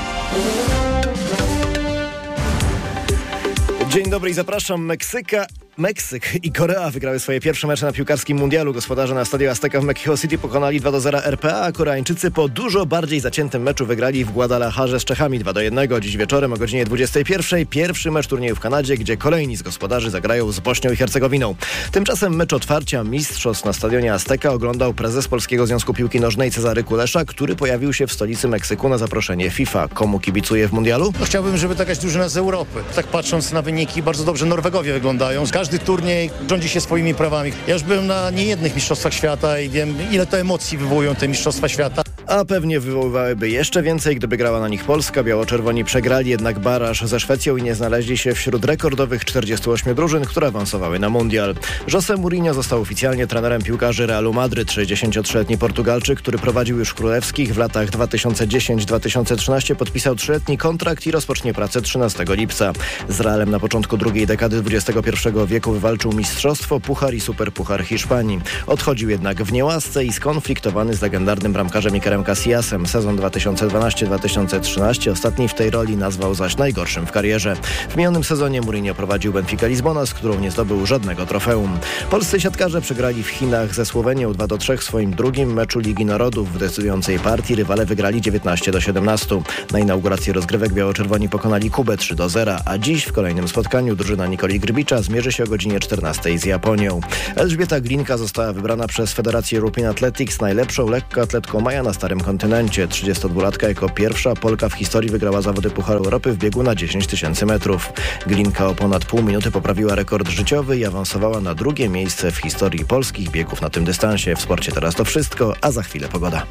Dzień dobry i zapraszam. Meksyka Meksyk i Korea wygrały swoje pierwsze mecze na piłkarskim mundialu. Gospodarze na Stadio Azteca w Mexico City pokonali 2-0 RPA, a Koreańczycy po dużo bardziej zaciętym meczu wygrali w Guadalajarze z Czechami 2-1. Dziś wieczorem o godzinie 21:00 pierwszy mecz turnieju w Kanadzie, gdzie kolejni z gospodarzy zagrają z Bośnią i Hercegowiną. Tymczasem mecz otwarcia mistrzostw na Stadionie Azteca oglądał prezes Polskiego Związku Piłki Nożnej Cezary Kulesza, który pojawił się w stolicy Meksyku na zaproszenie FIFA. Komu kibicuje w mundialu? Chciałbym, żeby to jakaś drużyna z Europy. Tak patrząc na wyniki, bardzo dobrze Norwegowie wyglądają. Każdy turniej rządzi się swoimi prawami. Ja już byłem na niejednych mistrzostwach świata i wiem, ile to emocji wywołują te mistrzostwa świata. A pewnie wywoływałyby jeszcze więcej, gdyby grała na nich Polska. Biało-czerwoni przegrali jednak baraż ze Szwecją i nie znaleźli się wśród rekordowych 48 drużyn, które awansowały na mundial. José Mourinho został oficjalnie trenerem piłkarzy Realu Madryt. 63-letni Portugalczyk, który prowadził już królewskich w latach 2010-2013, podpisał 3-letni kontrakt i rozpocznie pracę 13 lipca. Z Realem na początku drugiej dekady XXI wieku wywalczył mistrzostwo, puchar i superpuchar Hiszpanii. Odchodził jednak w niełasce i skonfliktowany z legendarnym bramkarzem Ikerem Casillasem. Sezon 2012-2013 ostatni w tej roli nazwał zaś najgorszym w karierze. W minionym sezonie Mourinho prowadził Benfica Lizbona, z którą nie zdobył żadnego trofeum. Polscy siatkarze przegrali w Chinach ze Słowenią 2-3 w swoim drugim meczu Ligi Narodów. W decydującej partii rywale wygrali 19-17. Na inauguracji rozgrywek biało-czerwoni pokonali Kubę 3-0, a dziś w kolejnym spotkaniu drużyna Nikoli Grbicza zmierzy się o godzinie 14 z Japonią. Elżbieta Glinka została wybrana przez Federację European Athletics najlepszą lekkoatletką maja na Starym Kontynencie. 32-latka jako pierwsza Polka w historii wygrała zawody Pucharu Europy w biegu na 10 000 metrów. Glinka o ponad pół minuty poprawiła rekord życiowy i awansowała na drugie miejsce w historii polskich biegów na tym dystansie. W sporcie teraz to wszystko, a za chwilę pogoda.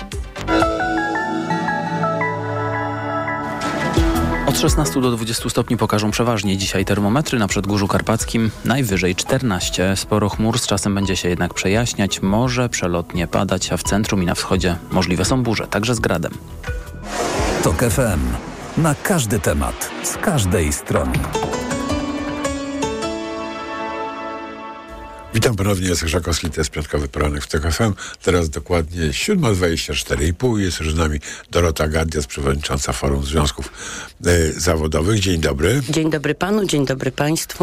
Od 16 do 20 stopni pokażą przeważnie dzisiaj termometry. Na Przedgórzu Karpackim najwyżej 14. Sporo chmur, z czasem będzie się jednak przejaśniać. Może przelotnie padać, a w centrum i na wschodzie możliwe są burze, także z gradem. TOK FM. Na każdy temat, z każdej strony. Witam ponownie, jest Grzakowski, to jest piątkowy poranek w TOK FM. Teraz dokładnie 7:24,5. Jest już z nami Dorota Gardias, przewodnicząca Forum Związków Zawodowych. Dzień dobry. Dzień dobry panu, dzień dobry państwu.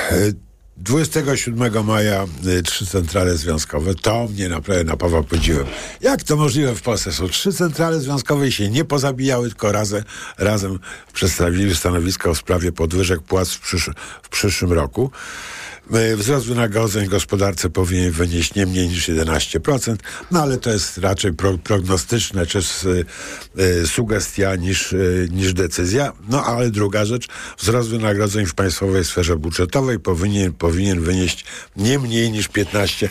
27 maja 3 centrale związkowe. To mnie naprawdę napawa podziwem. Jak to możliwe w Polsce? Są 3 centrale związkowe i się nie pozabijały, tylko razem przedstawili stanowisko w sprawie podwyżek płac w przyszłym roku. Wzrost wynagrodzeń w gospodarce powinien wynieść nie mniej niż 11%, no ale to jest raczej prognostyczne, czy sugestia niż decyzja. No ale druga rzecz, wzrost wynagrodzeń w państwowej sferze budżetowej powinien wynieść nie mniej niż 15%.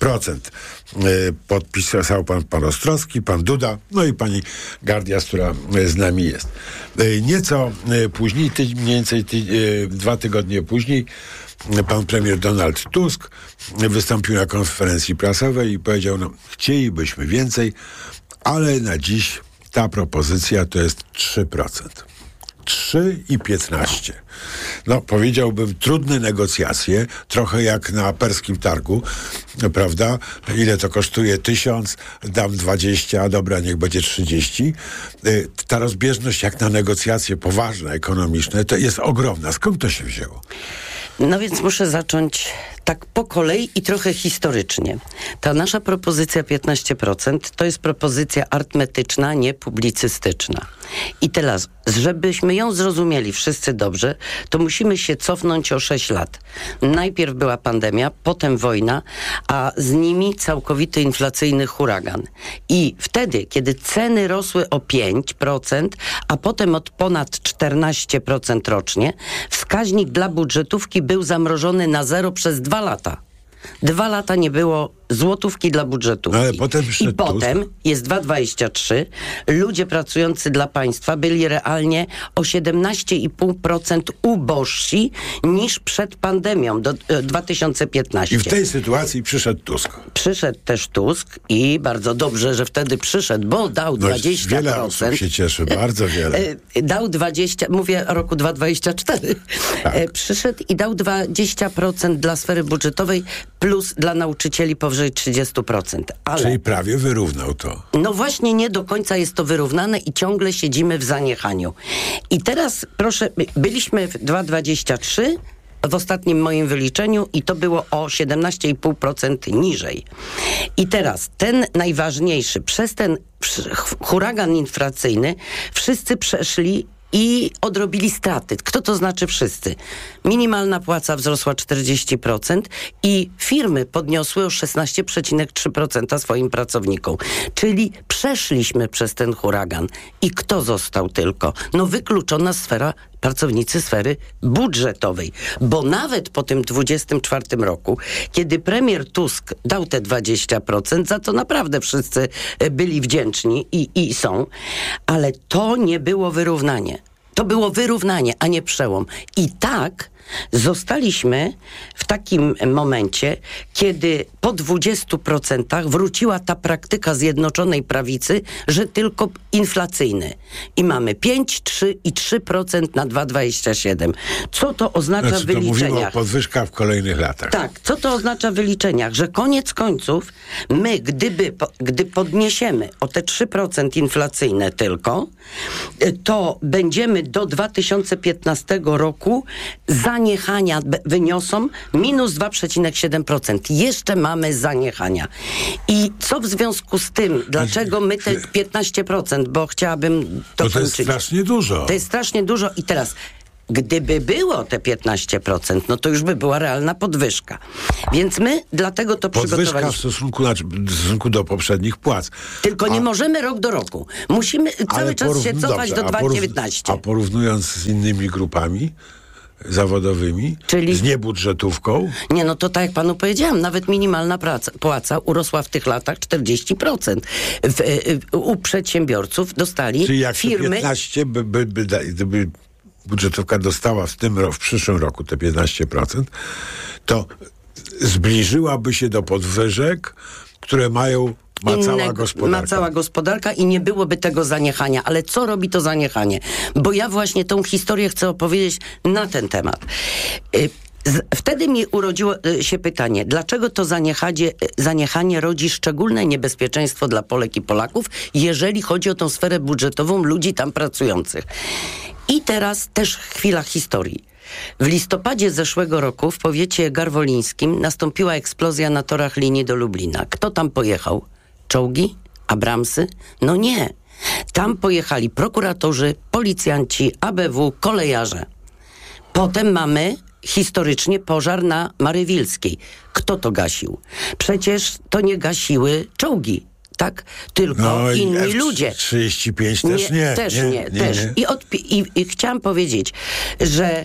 Podpisał pan Ostrowski, pan Duda, no i pani Gardias, która z nami jest. Nieco później, mniej więcej 2 tygodnie później, pan premier Donald Tusk wystąpił na konferencji prasowej i powiedział, no chcielibyśmy więcej, ale na dziś ta propozycja to jest 3%. 3,15. No, powiedziałbym, trudne negocjacje, trochę jak na perskim targu, prawda? Ile to kosztuje? 1000, dam 20, a dobra, niech będzie 30. Ta rozbieżność jak na negocjacje poważne, ekonomiczne, to jest ogromna. Skąd to się wzięło? No więc muszę zacząć tak po kolei i trochę historycznie. Ta nasza propozycja 15% to jest propozycja arytmetyczna, nie publicystyczna. I teraz, żebyśmy ją zrozumieli wszyscy dobrze, to musimy się cofnąć o 6 lat. Najpierw była pandemia, potem wojna, a z nimi całkowity inflacyjny huragan. I wtedy, kiedy ceny rosły o 5%, a potem od ponad 14% rocznie, wskaźnik dla budżetówki był zamrożony na 0 przez 2 lata. 2 lata nie było złotówki dla budżetówki. Ale potem I potem jest 2,23. Ludzie pracujący dla państwa byli realnie o 17,5% ubożsi niż przed pandemią do 2015. I w tej sytuacji przyszedł Tusk. Przyszedł też Tusk i bardzo dobrze, że wtedy przyszedł, bo dał 20%. Wiele osób się cieszy, bardzo wiele. Dał 20, mówię o roku 2024. Tak. Przyszedł i dał 20% dla sfery budżetowej plus dla nauczycieli powyżej 30%. Ale, czyli prawie wyrównał to. No właśnie nie do końca jest to wyrównane i ciągle siedzimy w zaniechaniu. I teraz proszę, byliśmy w 2,23 w ostatnim moim wyliczeniu i to było o 17,5% niżej. I teraz ten najważniejszy, przez ten huragan inflacyjny wszyscy przeszli i odrobili straty. Kto to znaczy wszyscy? Minimalna płaca wzrosła 40% i firmy podniosły o 16,3% swoim pracownikom. Czyli przeszliśmy przez ten huragan. I kto został tylko? No wykluczona sfera, pracownicy sfery budżetowej. Bo nawet po tym 24 roku, kiedy premier Tusk dał te 20%, za to naprawdę wszyscy byli wdzięczni i są, ale to nie było wyrównanie. To było wyrównanie, a nie przełom. I tak zostaliśmy w takim momencie, kiedy po 20% wróciła ta praktyka Zjednoczonej Prawicy, że tylko inflacyjny. I mamy 5, 3 i 3% na 2,27. Co to oznacza w wyliczeniach? Mówimy o podwyżkach w kolejnych latach. Tak, co to oznacza w wyliczeniach? Że koniec końców my, gdy podniesiemy o te 3% inflacyjne tylko, to będziemy do 2015 roku zaniechania wyniosą minus 2,7%. Jeszcze mamy zaniechania. I co w związku z tym? Dlaczego my te 15%? Bo chciałabym to kończyć. To jest strasznie dużo. To jest strasznie dużo i teraz gdyby było te 15%, no to już by była realna podwyżka. Więc my dlatego to przygotowaliśmy. Podwyżka w stosunku do poprzednich płac. Tylko nie możemy rok do roku. Musimy cały czas się cofać do 2019. A porównując z innymi grupami zawodowymi, czyli z niebudżetówką? Nie, no to tak jak panu powiedziałam, nawet minimalna płaca urosła w tych latach 40%. U przedsiębiorców dostali czyli jak firmy... 15 gdyby budżetówka dostała w przyszłym roku te 15%, to zbliżyłaby się do podwyżek, które ma cała gospodarka i nie byłoby tego zaniechania. Ale co robi to zaniechanie? Bo ja właśnie tą historię chcę opowiedzieć na ten temat. Wtedy mi urodziło się pytanie, dlaczego to zaniechanie rodzi szczególne niebezpieczeństwo dla Polek i Polaków, jeżeli chodzi o tą sferę budżetową ludzi tam pracujących. I teraz też chwila historii. W listopadzie zeszłego roku w powiecie garwolińskim nastąpiła eksplozja na torach linii do Lublina. Kto tam pojechał? Czołgi? Abramsy? No nie. Tam pojechali prokuratorzy, policjanci, ABW, kolejarze. Potem mamy historycznie pożar na Marywilskiej. Kto to gasił? Przecież to nie gasiły czołgi. Tak? Tylko inni ludzie. 35 też nie. Też nie. I chciałam powiedzieć, że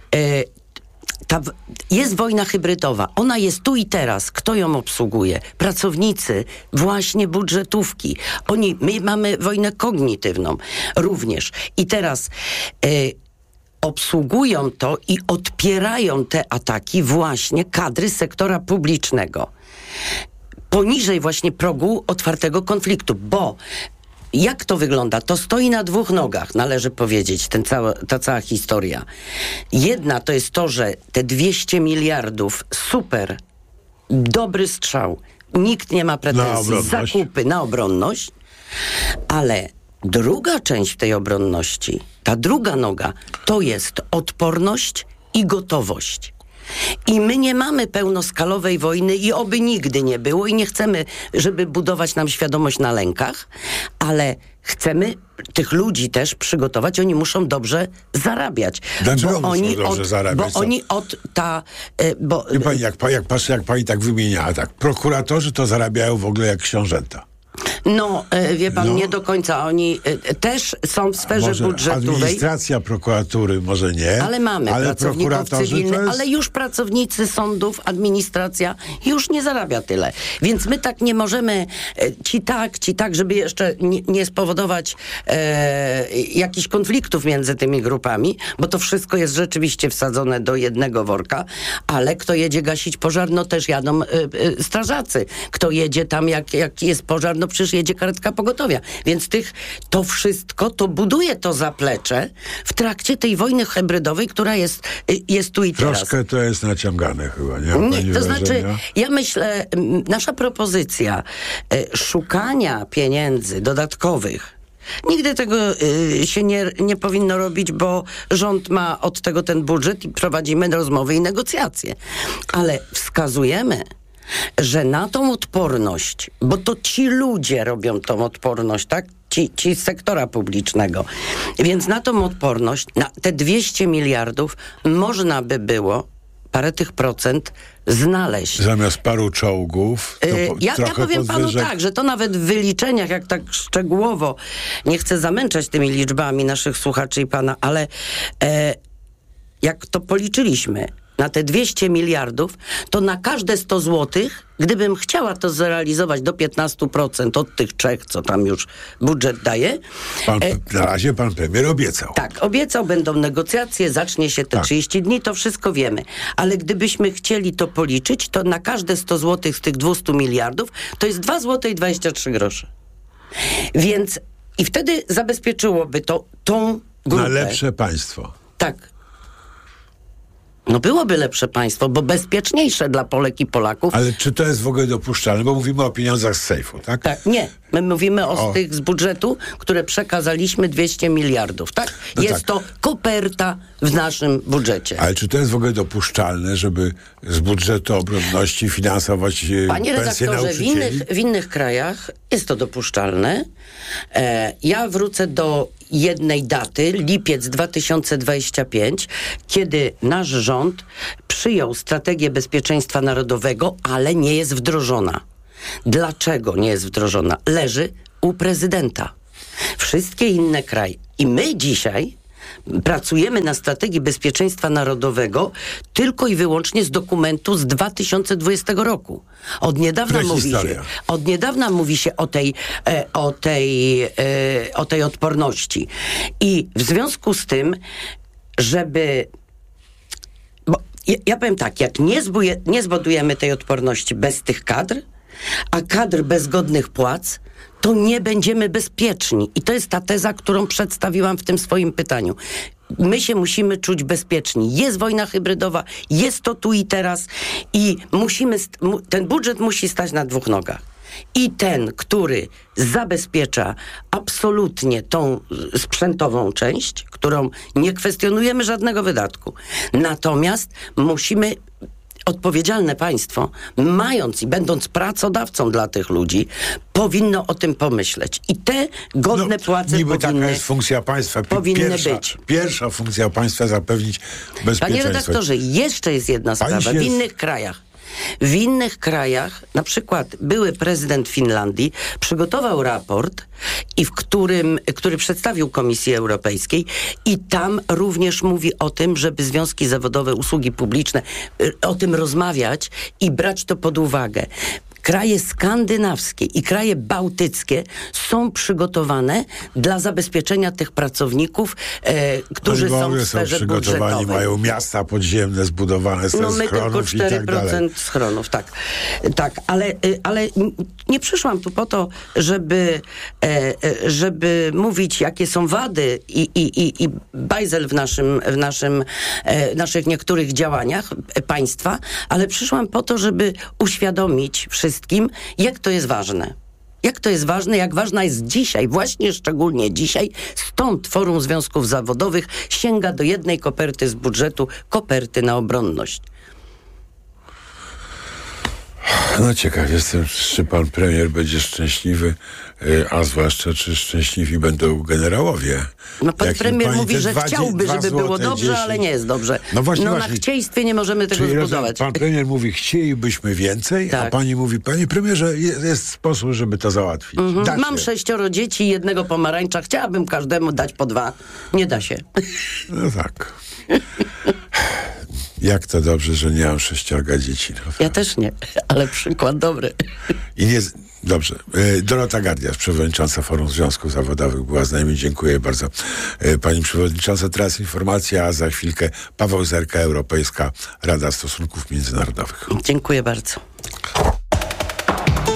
jest wojna hybrydowa. Ona jest tu i teraz. Kto ją obsługuje? Pracownicy właśnie budżetówki. My mamy wojnę kognitywną również. I teraz obsługują to i odpierają te ataki właśnie kadry sektora publicznego. Poniżej właśnie progu otwartego konfliktu, bo jak to wygląda? To stoi na dwóch nogach, należy powiedzieć, ta cała historia. Jedna to jest to, że te 200 miliardów, super, dobry strzał, nikt nie ma pretensji, zakupy na obronność, ale druga część tej obronności, ta druga noga, to jest odporność i gotowość. I my nie mamy pełnoskalowej wojny i oby nigdy nie było i nie chcemy, żeby budować nam świadomość na lękach, ale chcemy tych ludzi też przygotować, oni muszą dobrze zarabiać. Dlaczego muszą dobrze zarabiać? Bo oni od Pani, jak pani tak wymieniała, tak, prokuratorzy to zarabiają w ogóle jak książęta. No, wie pan, nie do końca. Oni też są w sferze budżetowej. Administracja prokuratury może nie. Ale mamy pracowników cywilnych, ale już pracownicy sądów, administracja już nie zarabia tyle. Więc my tak nie możemy ci tak, żeby jeszcze nie spowodować jakichś konfliktów między tymi grupami, bo to wszystko jest rzeczywiście wsadzone do jednego worka, ale kto jedzie gasić pożar, no też jadą strażacy. Kto jedzie tam, jak jest pożar, no przecież jedzie karetka pogotowia. Więc to wszystko, to buduje to zaplecze w trakcie tej wojny hybrydowej, która jest tu i teraz. Troszkę to jest naciągane chyba, nie? To znaczy, ja myślę, nasza propozycja szukania pieniędzy dodatkowych Nigdy tego się nie powinno robić, bo rząd ma od tego ten budżet i prowadzimy rozmowy i negocjacje. Ale wskazujemy, że na tą odporność, bo to ci ludzie robią tą odporność, tak? Ci z sektora publicznego. Więc na tą odporność, na te 200 miliardów można by było parę tych procent znaleźć. Zamiast paru czołgów, to ja powiem panu tak, że to nawet w wyliczeniach, jak tak szczegółowo, nie chcę zamęczać tymi liczbami naszych słuchaczy i pana, ale jak to policzyliśmy, na te 200 miliardów, to na każde 100 złotych, gdybym chciała to zrealizować do 15% od tych 3, co tam już budżet daje. Na razie pan premier obiecał. Tak, obiecał, będą negocjacje, zacznie się te 30 dni, to wszystko wiemy. Ale gdybyśmy chcieli to policzyć, to na każde 100 złotych z tych 200 miliardów, to jest 2 zł i 23 grosze. Więc i wtedy zabezpieczyłoby to tą grupę. Na lepsze państwo. Tak. No byłoby lepsze państwo, bo bezpieczniejsze dla Polek i Polaków. Ale czy to jest w ogóle dopuszczalne? Bo mówimy o pieniądzach z sejfu, tak? Tak, nie. My mówimy o tych z budżetu, które przekazaliśmy 200 miliardów, tak? No jest to koperta w naszym budżecie. Ale czy to jest w ogóle dopuszczalne, żeby z budżetu obronności finansować Panie pensje redaktorze, nauczycieli? w innych krajach jest to dopuszczalne. Ja wrócę do jednej daty, lipiec 2025, kiedy nasz rząd przyjął strategię bezpieczeństwa narodowego, ale nie jest wdrożona. Dlaczego nie jest wdrożona? Leży u prezydenta. Wszystkie inne kraje. I my dzisiaj pracujemy na strategii bezpieczeństwa narodowego tylko i wyłącznie z dokumentu z 2020 roku. Od niedawna mówi się o tej odporności. I w związku z tym, żeby... Bo ja powiem tak, jak nie zbudujemy tej odporności bez tych kadr, a kadr bez godnych płac, to nie będziemy bezpieczni. I to jest ta teza, którą przedstawiłam w tym swoim pytaniu. My się musimy czuć bezpieczni. Jest wojna hybrydowa, jest to tu i teraz i ten budżet musi stać na 2 nogach. I ten, który zabezpiecza absolutnie tą sprzętową część, którą nie kwestionujemy żadnego wydatku. Natomiast musimy... Odpowiedzialne państwo, mając i będąc pracodawcą dla tych ludzi, powinno o tym pomyśleć. I te godne płace niby taka jest funkcja państwa. Powinny być. Pierwsza funkcja państwa zapewnić bezpieczeństwo. Panie redaktorze, jeszcze jest jedna sprawa. W innych krajach, na przykład były prezydent Finlandii przygotował raport, który przedstawił Komisji Europejskiej i tam również mówi o tym, żeby związki zawodowe, usługi publiczne, o tym rozmawiać i brać to pod uwagę. Kraje skandynawskie i kraje bałtyckie są przygotowane dla zabezpieczenia tych pracowników, którzy są w sferze budżetowej. Mają miasta podziemne zbudowane ze schronów i tak dalej. My tylko 4% schronów, tak. Tak, ale nie przyszłam tu po to, żeby mówić, jakie są wady i bajzel w naszych niektórych działaniach państwa, ale przyszłam po to, żeby uświadomić wszystkim, jak to jest ważne. Jak to jest ważne, jak ważna jest dzisiaj, właśnie szczególnie dzisiaj, stąd Forum Związków Zawodowych sięga do jednej koperty z budżetu, koperty na obronność. No ciekaw jestem, czy pan premier będzie szczęśliwy, a zwłaszcza, czy szczęśliwi będą generałowie. No pan premier mówi, że chciałby, żeby było dobrze, 10. ale nie jest dobrze. No właśnie, na chcieństwie nie możemy tego zbudować. Pan premier mówi, chcielibyśmy więcej, tak. A pani mówi, panie premierze, jest sposób, żeby to załatwić. Mam 6 dzieci i 1 pomarańcza. Chciałabym każdemu dać po 2. Nie da się. No tak. Jak to dobrze, że nie mam 6 dzieci. No. Ja też nie, ale przykład dobry. Dobrze. Dorota Gardiasz, przewodnicząca Forum Związków Zawodowych, była z nami. Dziękuję bardzo. Pani przewodnicząca, teraz informacja, a za chwilkę Paweł Zerka, Europejska Rada Stosunków Międzynarodowych. Dziękuję bardzo.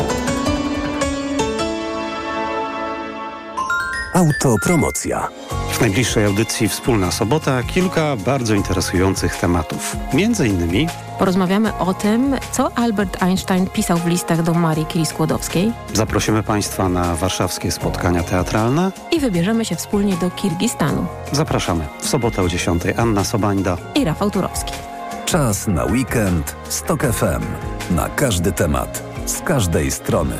Autopromocja. W najbliższej audycji Wspólna Sobota kilka bardzo interesujących tematów. Między innymi porozmawiamy o tym, co Albert Einstein pisał w listach do Marii Curie-Skłodowskiej. Zaprosimy Państwa na warszawskie spotkania teatralne. I wybierzemy się wspólnie do Kirgistanu. Zapraszamy w sobotę o 10. Anna Sobańda i Rafał Turowski. Czas na weekend z TOK FM. Na każdy temat, z każdej strony.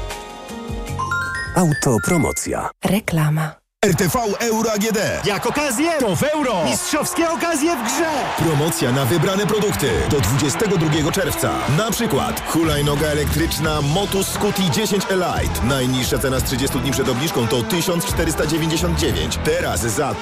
Autopromocja. Reklama. RTV Euro AGD. Jak okazję, to w euro. Mistrzowskie okazje w grze. Promocja na wybrane produkty do 22 czerwca. Na przykład hulajnoga elektryczna Motus Scuti 10 Elite. Najniższa cena z 30 dni przed obniżką to 1499. Teraz za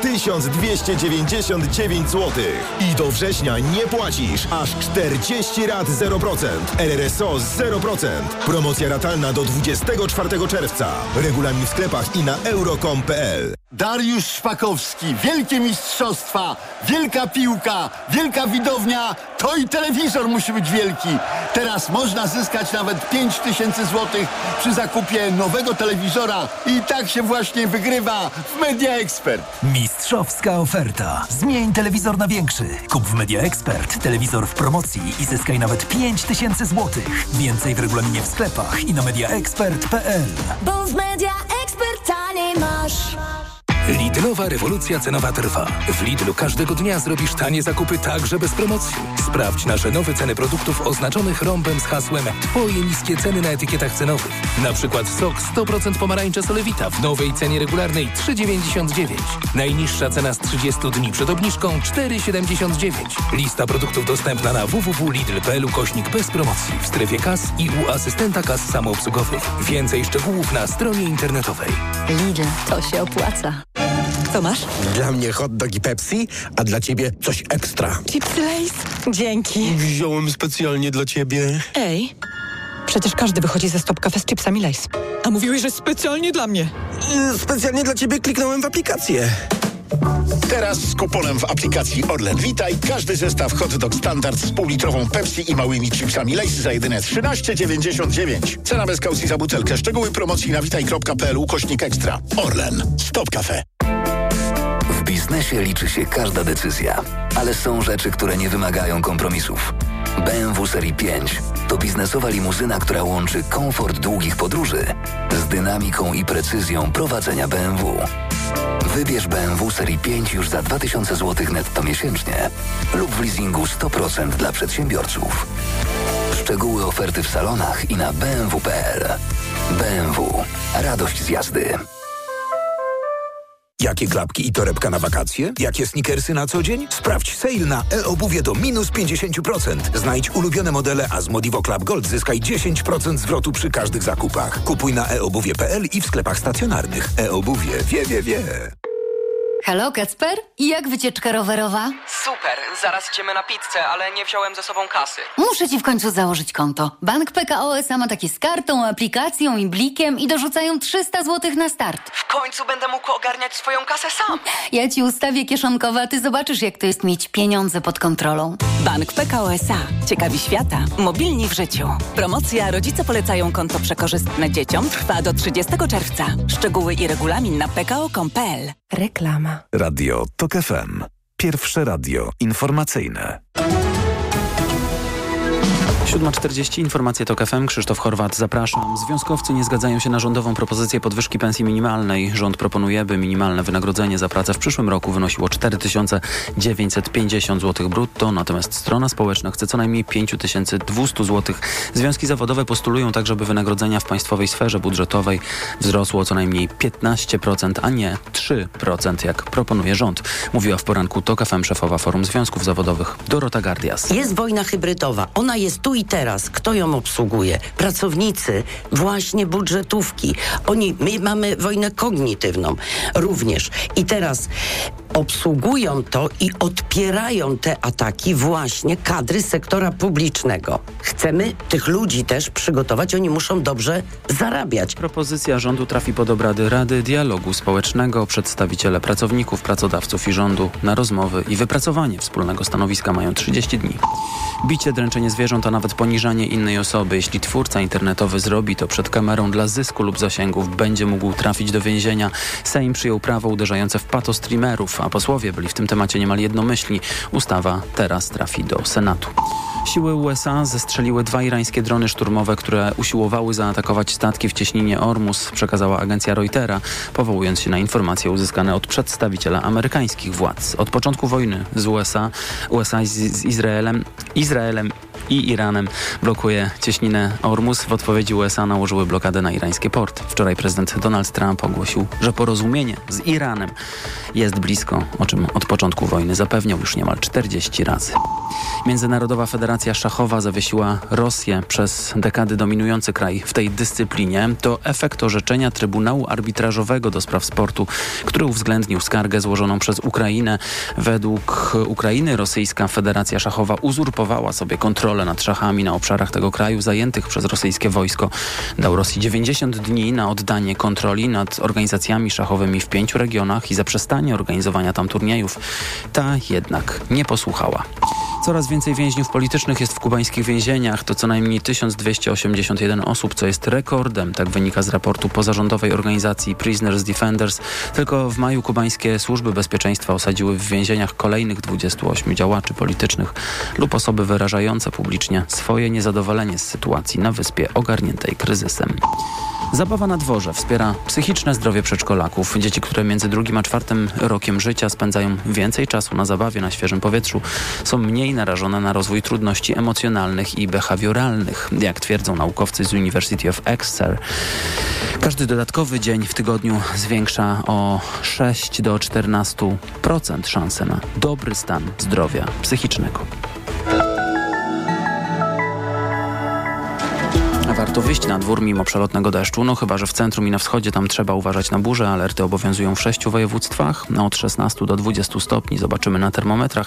1299 zł. I do września nie płacisz. Aż 40 rat 0%. RRSO 0%. Promocja ratalna do 24 czerwca. Regulamin w sklepach i na euro.com.pl. Dariusz Szpakowski, wielkie mistrzostwa, wielka piłka, wielka widownia, to i telewizor musi być wielki. Teraz można zyskać nawet 5000 zł przy zakupie nowego telewizora i tak się właśnie wygrywa w Media Expert. Mistrzowska oferta. Zmień telewizor na większy. Kup w Media Expert telewizor w promocji i zyskaj nawet 5000 zł. Więcej w regulaminie w sklepach i na mediaexpert.pl. Bo w Media Expert taniej masz. Lidlowa rewolucja cenowa trwa. W Lidlu każdego dnia zrobisz tanie zakupy także bez promocji. Sprawdź nasze nowe ceny produktów oznaczonych rąbem z hasłem Twoje niskie ceny na etykietach cenowych. Na przykład sok 100% pomarańcza Solewita w nowej cenie regularnej 3,99. Najniższa cena z 30 dni przed obniżką 4,79. Lista produktów dostępna na www.lidl.pl/. bez promocji w strefie kas i u asystenta kas samoobsługowych. Więcej szczegółów na stronie internetowej. Lidl, to się opłaca. Co masz? Dla mnie hot dog i Pepsi, a dla ciebie coś ekstra. Chipsy Lay's? Dzięki. Wziąłem specjalnie dla ciebie. Ej, przecież każdy wychodzi ze Stop Cafe z chipsami Lay's. A mówiłeś, że specjalnie dla mnie. Specjalnie dla ciebie kliknąłem w aplikację. Teraz z kuponem w aplikacji Orlen Witaj każdy zestaw hot dog standard z półlitrową Pepsi i małymi chipsami Lay's za jedyne 13,99. Cena bez kaucji za butelkę. Szczegóły promocji na witaj.pl/ekstra. Orlen. Stop Cafe. W biznesie liczy się każda decyzja, ale są rzeczy, które nie wymagają kompromisów. BMW Serii 5 to biznesowa limuzyna, która łączy komfort długich podróży z dynamiką i precyzją prowadzenia BMW. Wybierz BMW Serii 5 już za 2000 zł netto miesięcznie lub w leasingu 100% dla przedsiębiorców. Szczegóły oferty w salonach i na bmw.pl. BMW. Radość z jazdy. Jakie klapki i torebka na wakacje? Jakie sneakersy na co dzień? Sprawdź sale na e-obuwie do minus 50%. Znajdź ulubione modele, a z Modivo Club Gold zyskaj 10% zwrotu przy każdych zakupach. Kupuj na eobuwie.pl i w sklepach stacjonarnych. E-obuwie wie. Halo, Kacper? I jak wycieczka rowerowa? Super, zaraz idziemy na pizzę, ale nie wziąłem ze sobą kasy. Muszę ci w końcu założyć konto. Bank PKO SA ma takie z kartą, aplikacją i blikiem i dorzucają 300 zł na start. W końcu będę mógł ogarniać swoją kasę sam. Ja ci ustawię kieszonkowe, a ty zobaczysz, jak to jest mieć pieniądze pod kontrolą. Bank PKO SA. Ciekawi świata. Mobilni w życiu. Promocja Rodzice polecają konto przekorzystne dzieciom trwa do 30 czerwca. Szczegóły i regulamin na pko.com.pl. Reklama. Radio TOK FM. Pierwsze radio informacyjne. 7:40, informacje TOK FM, Krzysztof Horwat, zapraszam. Związkowcy nie zgadzają się na rządową propozycję podwyżki pensji minimalnej. Rząd proponuje, by minimalne wynagrodzenie za pracę w przyszłym roku wynosiło 4950 zł brutto, natomiast strona społeczna chce co najmniej 5200 zł. Związki zawodowe postulują także, by wynagrodzenia w państwowej sferze budżetowej wzrosło co najmniej 15%, a nie 3%, jak proponuje rząd. Mówiła w poranku TOK FM szefowa Forum Związków Zawodowych Dorota Gardias. Jest wojna hybrydowa. Ona jest tu i teraz. Kto ją obsługuje? Pracownicy, właśnie budżetówki. My mamy wojnę kognitywną również. I teraz obsługują to i odpierają te ataki właśnie kadry sektora publicznego. Chcemy tych ludzi też przygotować, oni muszą dobrze zarabiać. Propozycja rządu trafi pod obrady Rady Dialogu Społecznego. Przedstawiciele pracowników, pracodawców i rządu na rozmowy i wypracowanie wspólnego stanowiska mają 30 dni. Bicie, dręczenie zwierząt, a nawet poniżanie innej osoby. Jeśli twórca internetowy zrobi to przed kamerą dla zysku lub zasięgów, będzie mógł trafić do więzienia. Sejm przyjął prawo uderzające w patostreamerów, a posłowie byli w tym temacie niemal jednomyślni. Ustawa teraz trafi do Senatu. Siły USA zestrzeliły 2 irańskie drony szturmowe, które usiłowały zaatakować statki w cieśninie Ormus, przekazała agencja Reutera, powołując się na informacje uzyskane od przedstawiciela amerykańskich władz. Od początku wojny z USA z Izraelem i Iranem blokuje cieśninę Ormus. W odpowiedzi USA nałożyły blokadę na irańskie porty. Wczoraj prezydent Donald Trump ogłosił, że porozumienie z Iranem jest blisko, o czym od początku wojny zapewniał już niemal 40 razy. Międzynarodowa Federacja Szachowa zawiesiła Rosję, przez dekady dominujący kraj w tej dyscyplinie. To efekt orzeczenia Trybunału Arbitrażowego do spraw sportu, który uwzględnił skargę złożoną przez Ukrainę. Według Ukrainy rosyjska Federacja Szachowa uzurpowała sobie kontrolę nad szachami na obszarach tego kraju zajętych przez rosyjskie wojsko. Dał Rosji 90 dni na oddanie kontroli nad organizacjami szachowymi w 5 regionach i zaprzestanie organizowania tam turniejów. Ta jednak nie posłuchała. Coraz więcej więźniów politycznych jest w kubańskich więzieniach. To co najmniej 1281 osób, co jest rekordem. Tak wynika z raportu pozarządowej organizacji Prisoners Defenders. Tylko w maju kubańskie służby bezpieczeństwa osadziły w więzieniach kolejnych 28 działaczy politycznych lub osoby wyrażające publicznie swoje niezadowolenie z sytuacji na wyspie ogarniętej kryzysem. Zabawa na dworze wspiera psychiczne zdrowie przedszkolaków. Dzieci, które między 2. a 4. rokiem życia spędzają więcej czasu na zabawie na świeżym powietrzu, są mniej narażone na rozwój trudności emocjonalnych i behawioralnych, jak twierdzą naukowcy z University of Exeter. Każdy dodatkowy dzień w tygodniu zwiększa o 6 do 14% szanse na dobry stan zdrowia psychicznego. Warto wyjść na dwór mimo przelotnego deszczu, no chyba że w centrum i na wschodzie, tam trzeba uważać na burze. Alerty obowiązują w 6 województwach, od 16 do 20 stopni. Zobaczymy na termometrach.